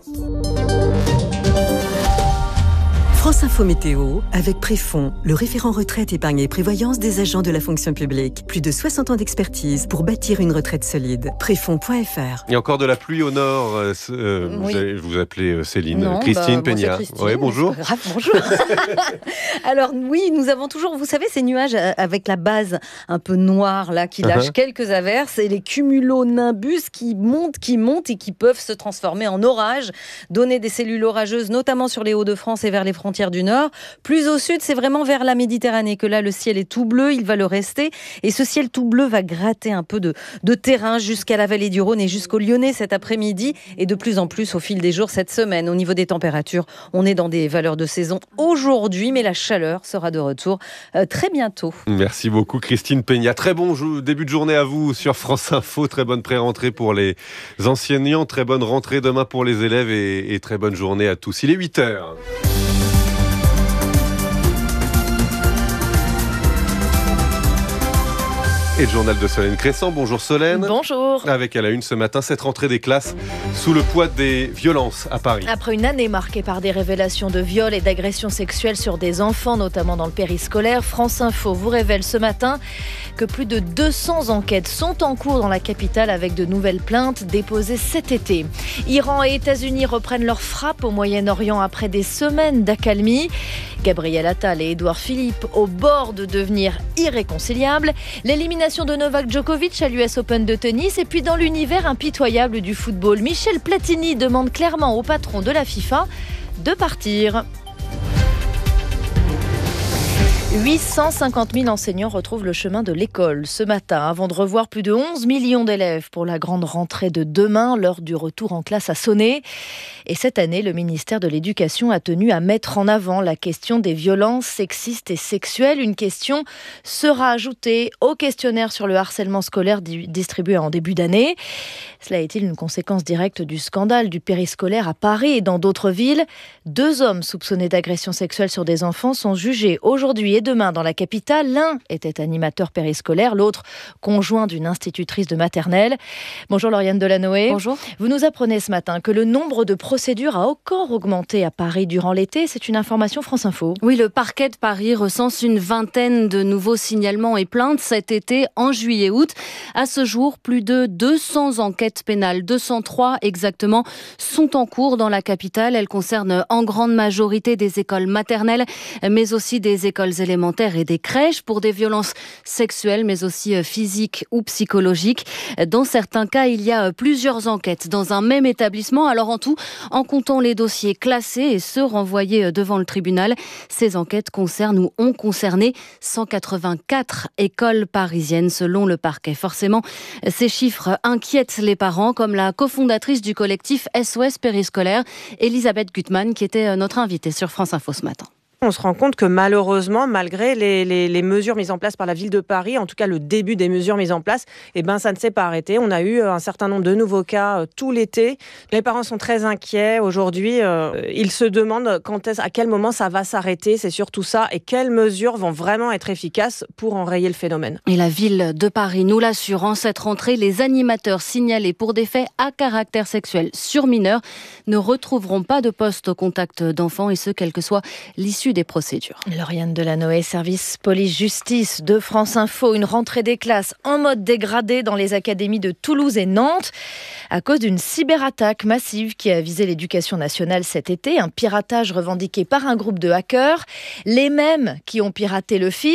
[SPEAKER 20] France Info Météo avec Préfond, le référent retraite, épargne et prévoyance des agents de la fonction publique. Plus de soixante ans d'expertise pour bâtir une retraite solide. Préfond point F R.
[SPEAKER 2] Il y a encore de la pluie au nord. Euh, euh,
[SPEAKER 19] Oui.
[SPEAKER 2] vous, avez, vous appelez Céline.
[SPEAKER 19] Non,
[SPEAKER 2] Christine
[SPEAKER 19] bah,
[SPEAKER 2] Peña.
[SPEAKER 19] moi, c'est Christine,
[SPEAKER 2] Ouais, bonjour.
[SPEAKER 19] c'est pas grave, bonjour. Alors oui, nous avons toujours, vous savez, ces nuages avec la base un peu noire là qui lâchent
[SPEAKER 2] Uh-huh.
[SPEAKER 19] quelques averses et les cumulonimbus qui montent, qui montent et qui peuvent se transformer en orages, donner des cellules orageuses, notamment sur les Hauts-de-France et vers les frontières du Nord. Plus au sud, c'est vraiment vers la Méditerranée que là, le ciel est tout bleu, il va le rester. Et ce ciel tout bleu va gratter un peu de, de terrain jusqu'à la vallée du Rhône et jusqu'au Lyonnais cet après-midi. Et de plus en plus au fil des jours cette semaine. Au niveau des températures, on est dans des valeurs de saison aujourd'hui, mais la chaleur sera de retour euh, très bientôt.
[SPEAKER 2] Merci beaucoup Christine Peña. Très bon jou- début de journée à vous sur France Info. Très bonne pré-rentrée pour les enseignants. Très bonne rentrée demain pour les élèves et, et très bonne journée à tous. Il est huit heures. Et le journal de Solène Crescent. Bonjour Solène.
[SPEAKER 21] Bonjour.
[SPEAKER 2] Avec à la une ce matin cette rentrée des classes sous le poids des violences à Paris.
[SPEAKER 21] Après une année marquée par des révélations de viols et d'agressions sexuelles sur des enfants, notamment dans le périscolaire, France Info vous révèle ce matin que plus de deux cents enquêtes sont en cours dans la capitale avec de nouvelles plaintes déposées cet été. Iran et États-Unis reprennent leurs frappes au Moyen-Orient après des semaines d'accalmie. Gabriel Attal et Édouard Philippe au bord de devenir irréconciliables. L'élimination de Novak Djokovic à l'U S Open de tennis. Et puis dans l'univers impitoyable du football, Michel Platini demande clairement au patron de la FIFA de partir. huit cent cinquante mille enseignants retrouvent le chemin de l'école ce matin avant de revoir plus de onze millions d'élèves pour la grande rentrée de demain. L'heure du retour en classe a sonné. Et cette année, le ministère de l'Éducation a tenu à mettre en avant la question des violences sexistes et sexuelles. Une question sera ajoutée au questionnaire sur le harcèlement scolaire distribué en début d'année. Cela est-il une conséquence directe du scandale du périscolaire à Paris et dans d'autres villes? Deux hommes soupçonnés d'agression sexuelle sur des enfants sont jugés aujourd'hui et demain dans la capitale. L'un était animateur périscolaire, l'autre conjoint d'une institutrice de maternelle. Bonjour Lauriane Delanoë.
[SPEAKER 19] Bonjour.
[SPEAKER 21] Vous nous apprenez ce matin que le nombre de procédures a encore augmenté à Paris durant l'été. C'est une information France Info.
[SPEAKER 6] Oui, le parquet de Paris recense une vingtaine de nouveaux signalements et plaintes cet été en juillet-août. À ce jour, plus de deux cents enquêtes pénales, deux cent trois exactement, sont en cours dans la capitale. Elles concernent en grande majorité des écoles maternelles, mais aussi des écoles élémentaires et des crèches pour des violences sexuelles, mais aussi physiques ou psychologiques. Dans certains cas, il y a plusieurs enquêtes dans un même établissement. Alors en tout, en comptant les dossiers classés et ceux renvoyés devant le tribunal, ces enquêtes concernent ou ont concerné cent quatre-vingt-quatre écoles parisiennes selon le parquet. Forcément, ces chiffres inquiètent les parents, comme la cofondatrice du collectif S O S Périscolaire, Elisabeth Gutmann, qui était notre invitée sur France Info ce matin.
[SPEAKER 22] On se rend compte que malheureusement, malgré les, les, les mesures mises en place par la ville de Paris, en tout cas le début des mesures mises en place, eh ben, ça ne s'est pas arrêté. On a eu un certain nombre de nouveaux cas euh, tout l'été. Les parents sont très inquiets. Aujourd'hui, euh, ils se demandent quand est-ce, à quel moment ça va s'arrêter. C'est surtout ça. Et quelles mesures vont vraiment être efficaces pour enrayer le phénomène.
[SPEAKER 6] Et la ville de Paris nous l'assure, en cette rentrée, les animateurs signalés pour des faits à caractère sexuel sur mineurs ne retrouveront pas de poste au contact d'enfants, et ce, quelle que soit l'issue des procédures.
[SPEAKER 21] Lauriane Delanoë, service police-justice de France Info. Une rentrée des classes en mode dégradé dans les académies de Toulouse et Nantes à cause d'une cyberattaque massive qui a visé l'éducation nationale cet été. Un piratage revendiqué par un groupe de hackers, les mêmes qui ont piraté le fisc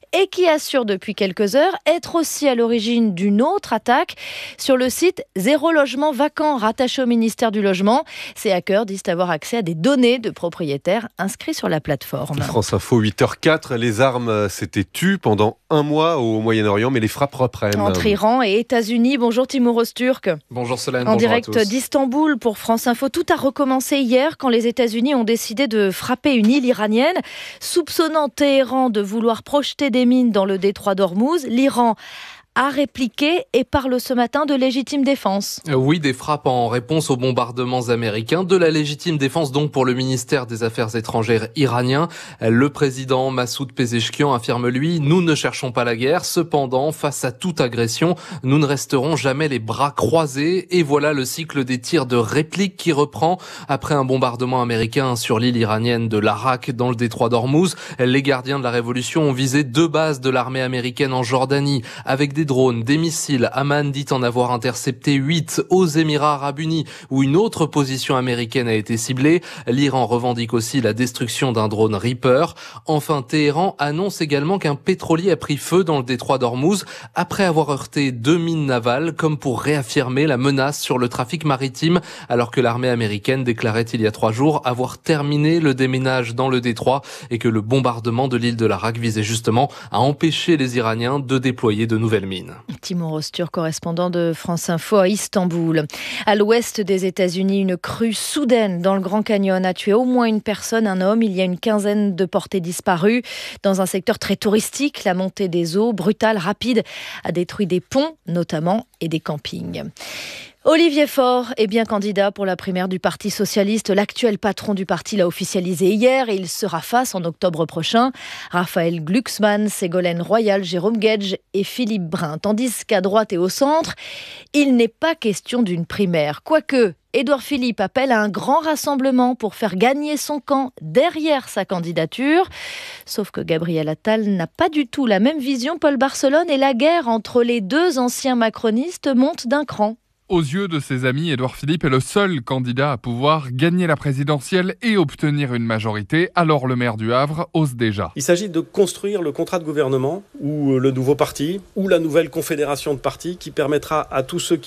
[SPEAKER 21] et qui assure depuis quelques heures être aussi à l'origine d'une autre attaque sur le site Zéro Logement Vacant, rattaché au ministère du Logement. Ces hackers disent avoir accès à des données de propriétaires inscrits sur la plateforme.
[SPEAKER 2] France Info, huit heures quatre, les armes s'étaient tues pendant un mois au Moyen-Orient, mais les frappes reprennent.
[SPEAKER 21] Entre Iran et États-Unis. Bonjour Timur Öztürk.
[SPEAKER 1] Bonjour Solène,
[SPEAKER 21] en
[SPEAKER 1] bonjour
[SPEAKER 21] direct
[SPEAKER 1] à tous.
[SPEAKER 21] d'Istanbul pour France Info. Tout a recommencé hier quand les États-Unis ont décidé de frapper une île iranienne, soupçonnant Téhéran de vouloir projeter des mines dans le détroit d'Ormuz. L'Iran a répliqué et parle ce matin de légitime défense.
[SPEAKER 1] Oui, des frappes en réponse aux bombardements américains, de la légitime défense donc pour le ministère des Affaires étrangères iranien. Le président Massoud Pezeshkian affirme lui, nous ne cherchons pas la guerre, cependant face à toute agression, nous ne resterons jamais les bras croisés. Et voilà le cycle des tirs de réplique qui reprend après un bombardement américain sur l'île iranienne de l'Arak dans le détroit d'Ormuz. Les gardiens de la révolution ont visé deux bases de l'armée américaine en Jordanie avec des drones, des missiles. Amman dit en avoir intercepté huit aux Émirats Arabes Unis, où une autre position américaine a été ciblée. L'Iran revendique aussi la destruction d'un drone Reaper. Enfin, Téhéran annonce également qu'un pétrolier a pris feu dans le détroit d'Ormuz après avoir heurté deux mines navales, comme pour réaffirmer la menace sur le trafic maritime, alors que l'armée américaine déclarait il y a trois jours avoir terminé le déminage dans le détroit et que le bombardement de l'île de l'Arak visait justement à empêcher les Iraniens de déployer de nouvelles mines.
[SPEAKER 21] Timur Öztürk, correspondant de France Info à Istanbul. À l'ouest des États-Unis, une crue soudaine dans le Grand Canyon a tué au moins une personne, un homme. Il y a une quinzaine de portées disparues. Dans un secteur très touristique, la montée des eaux, brutale, rapide, a détruit des ponts notamment et des campings. Olivier Faure est bien candidat pour la primaire du Parti socialiste. L'actuel patron du parti l'a officialisé hier et il sera face en octobre prochain. Raphaël Glucksmann, Ségolène Royal, Jérôme Guedj et Philippe Brun. Tandis qu'à droite et au centre, il n'est pas question d'une primaire. Quoique, Édouard Philippe appelle à un grand rassemblement pour faire gagner son camp derrière sa candidature. Sauf que Gabriel Attal n'a pas du tout la même vision. Paul Barcelone et la guerre entre les deux anciens macronistes monte d'un cran.
[SPEAKER 3] Aux yeux de ses amis, Édouard Philippe est le seul candidat à pouvoir gagner la présidentielle et obtenir une majorité. Alors le maire du Havre ose déjà.
[SPEAKER 4] Il s'agit de construire le contrat de gouvernement ou le nouveau parti ou la nouvelle confédération de partis qui permettra à tous ceux qui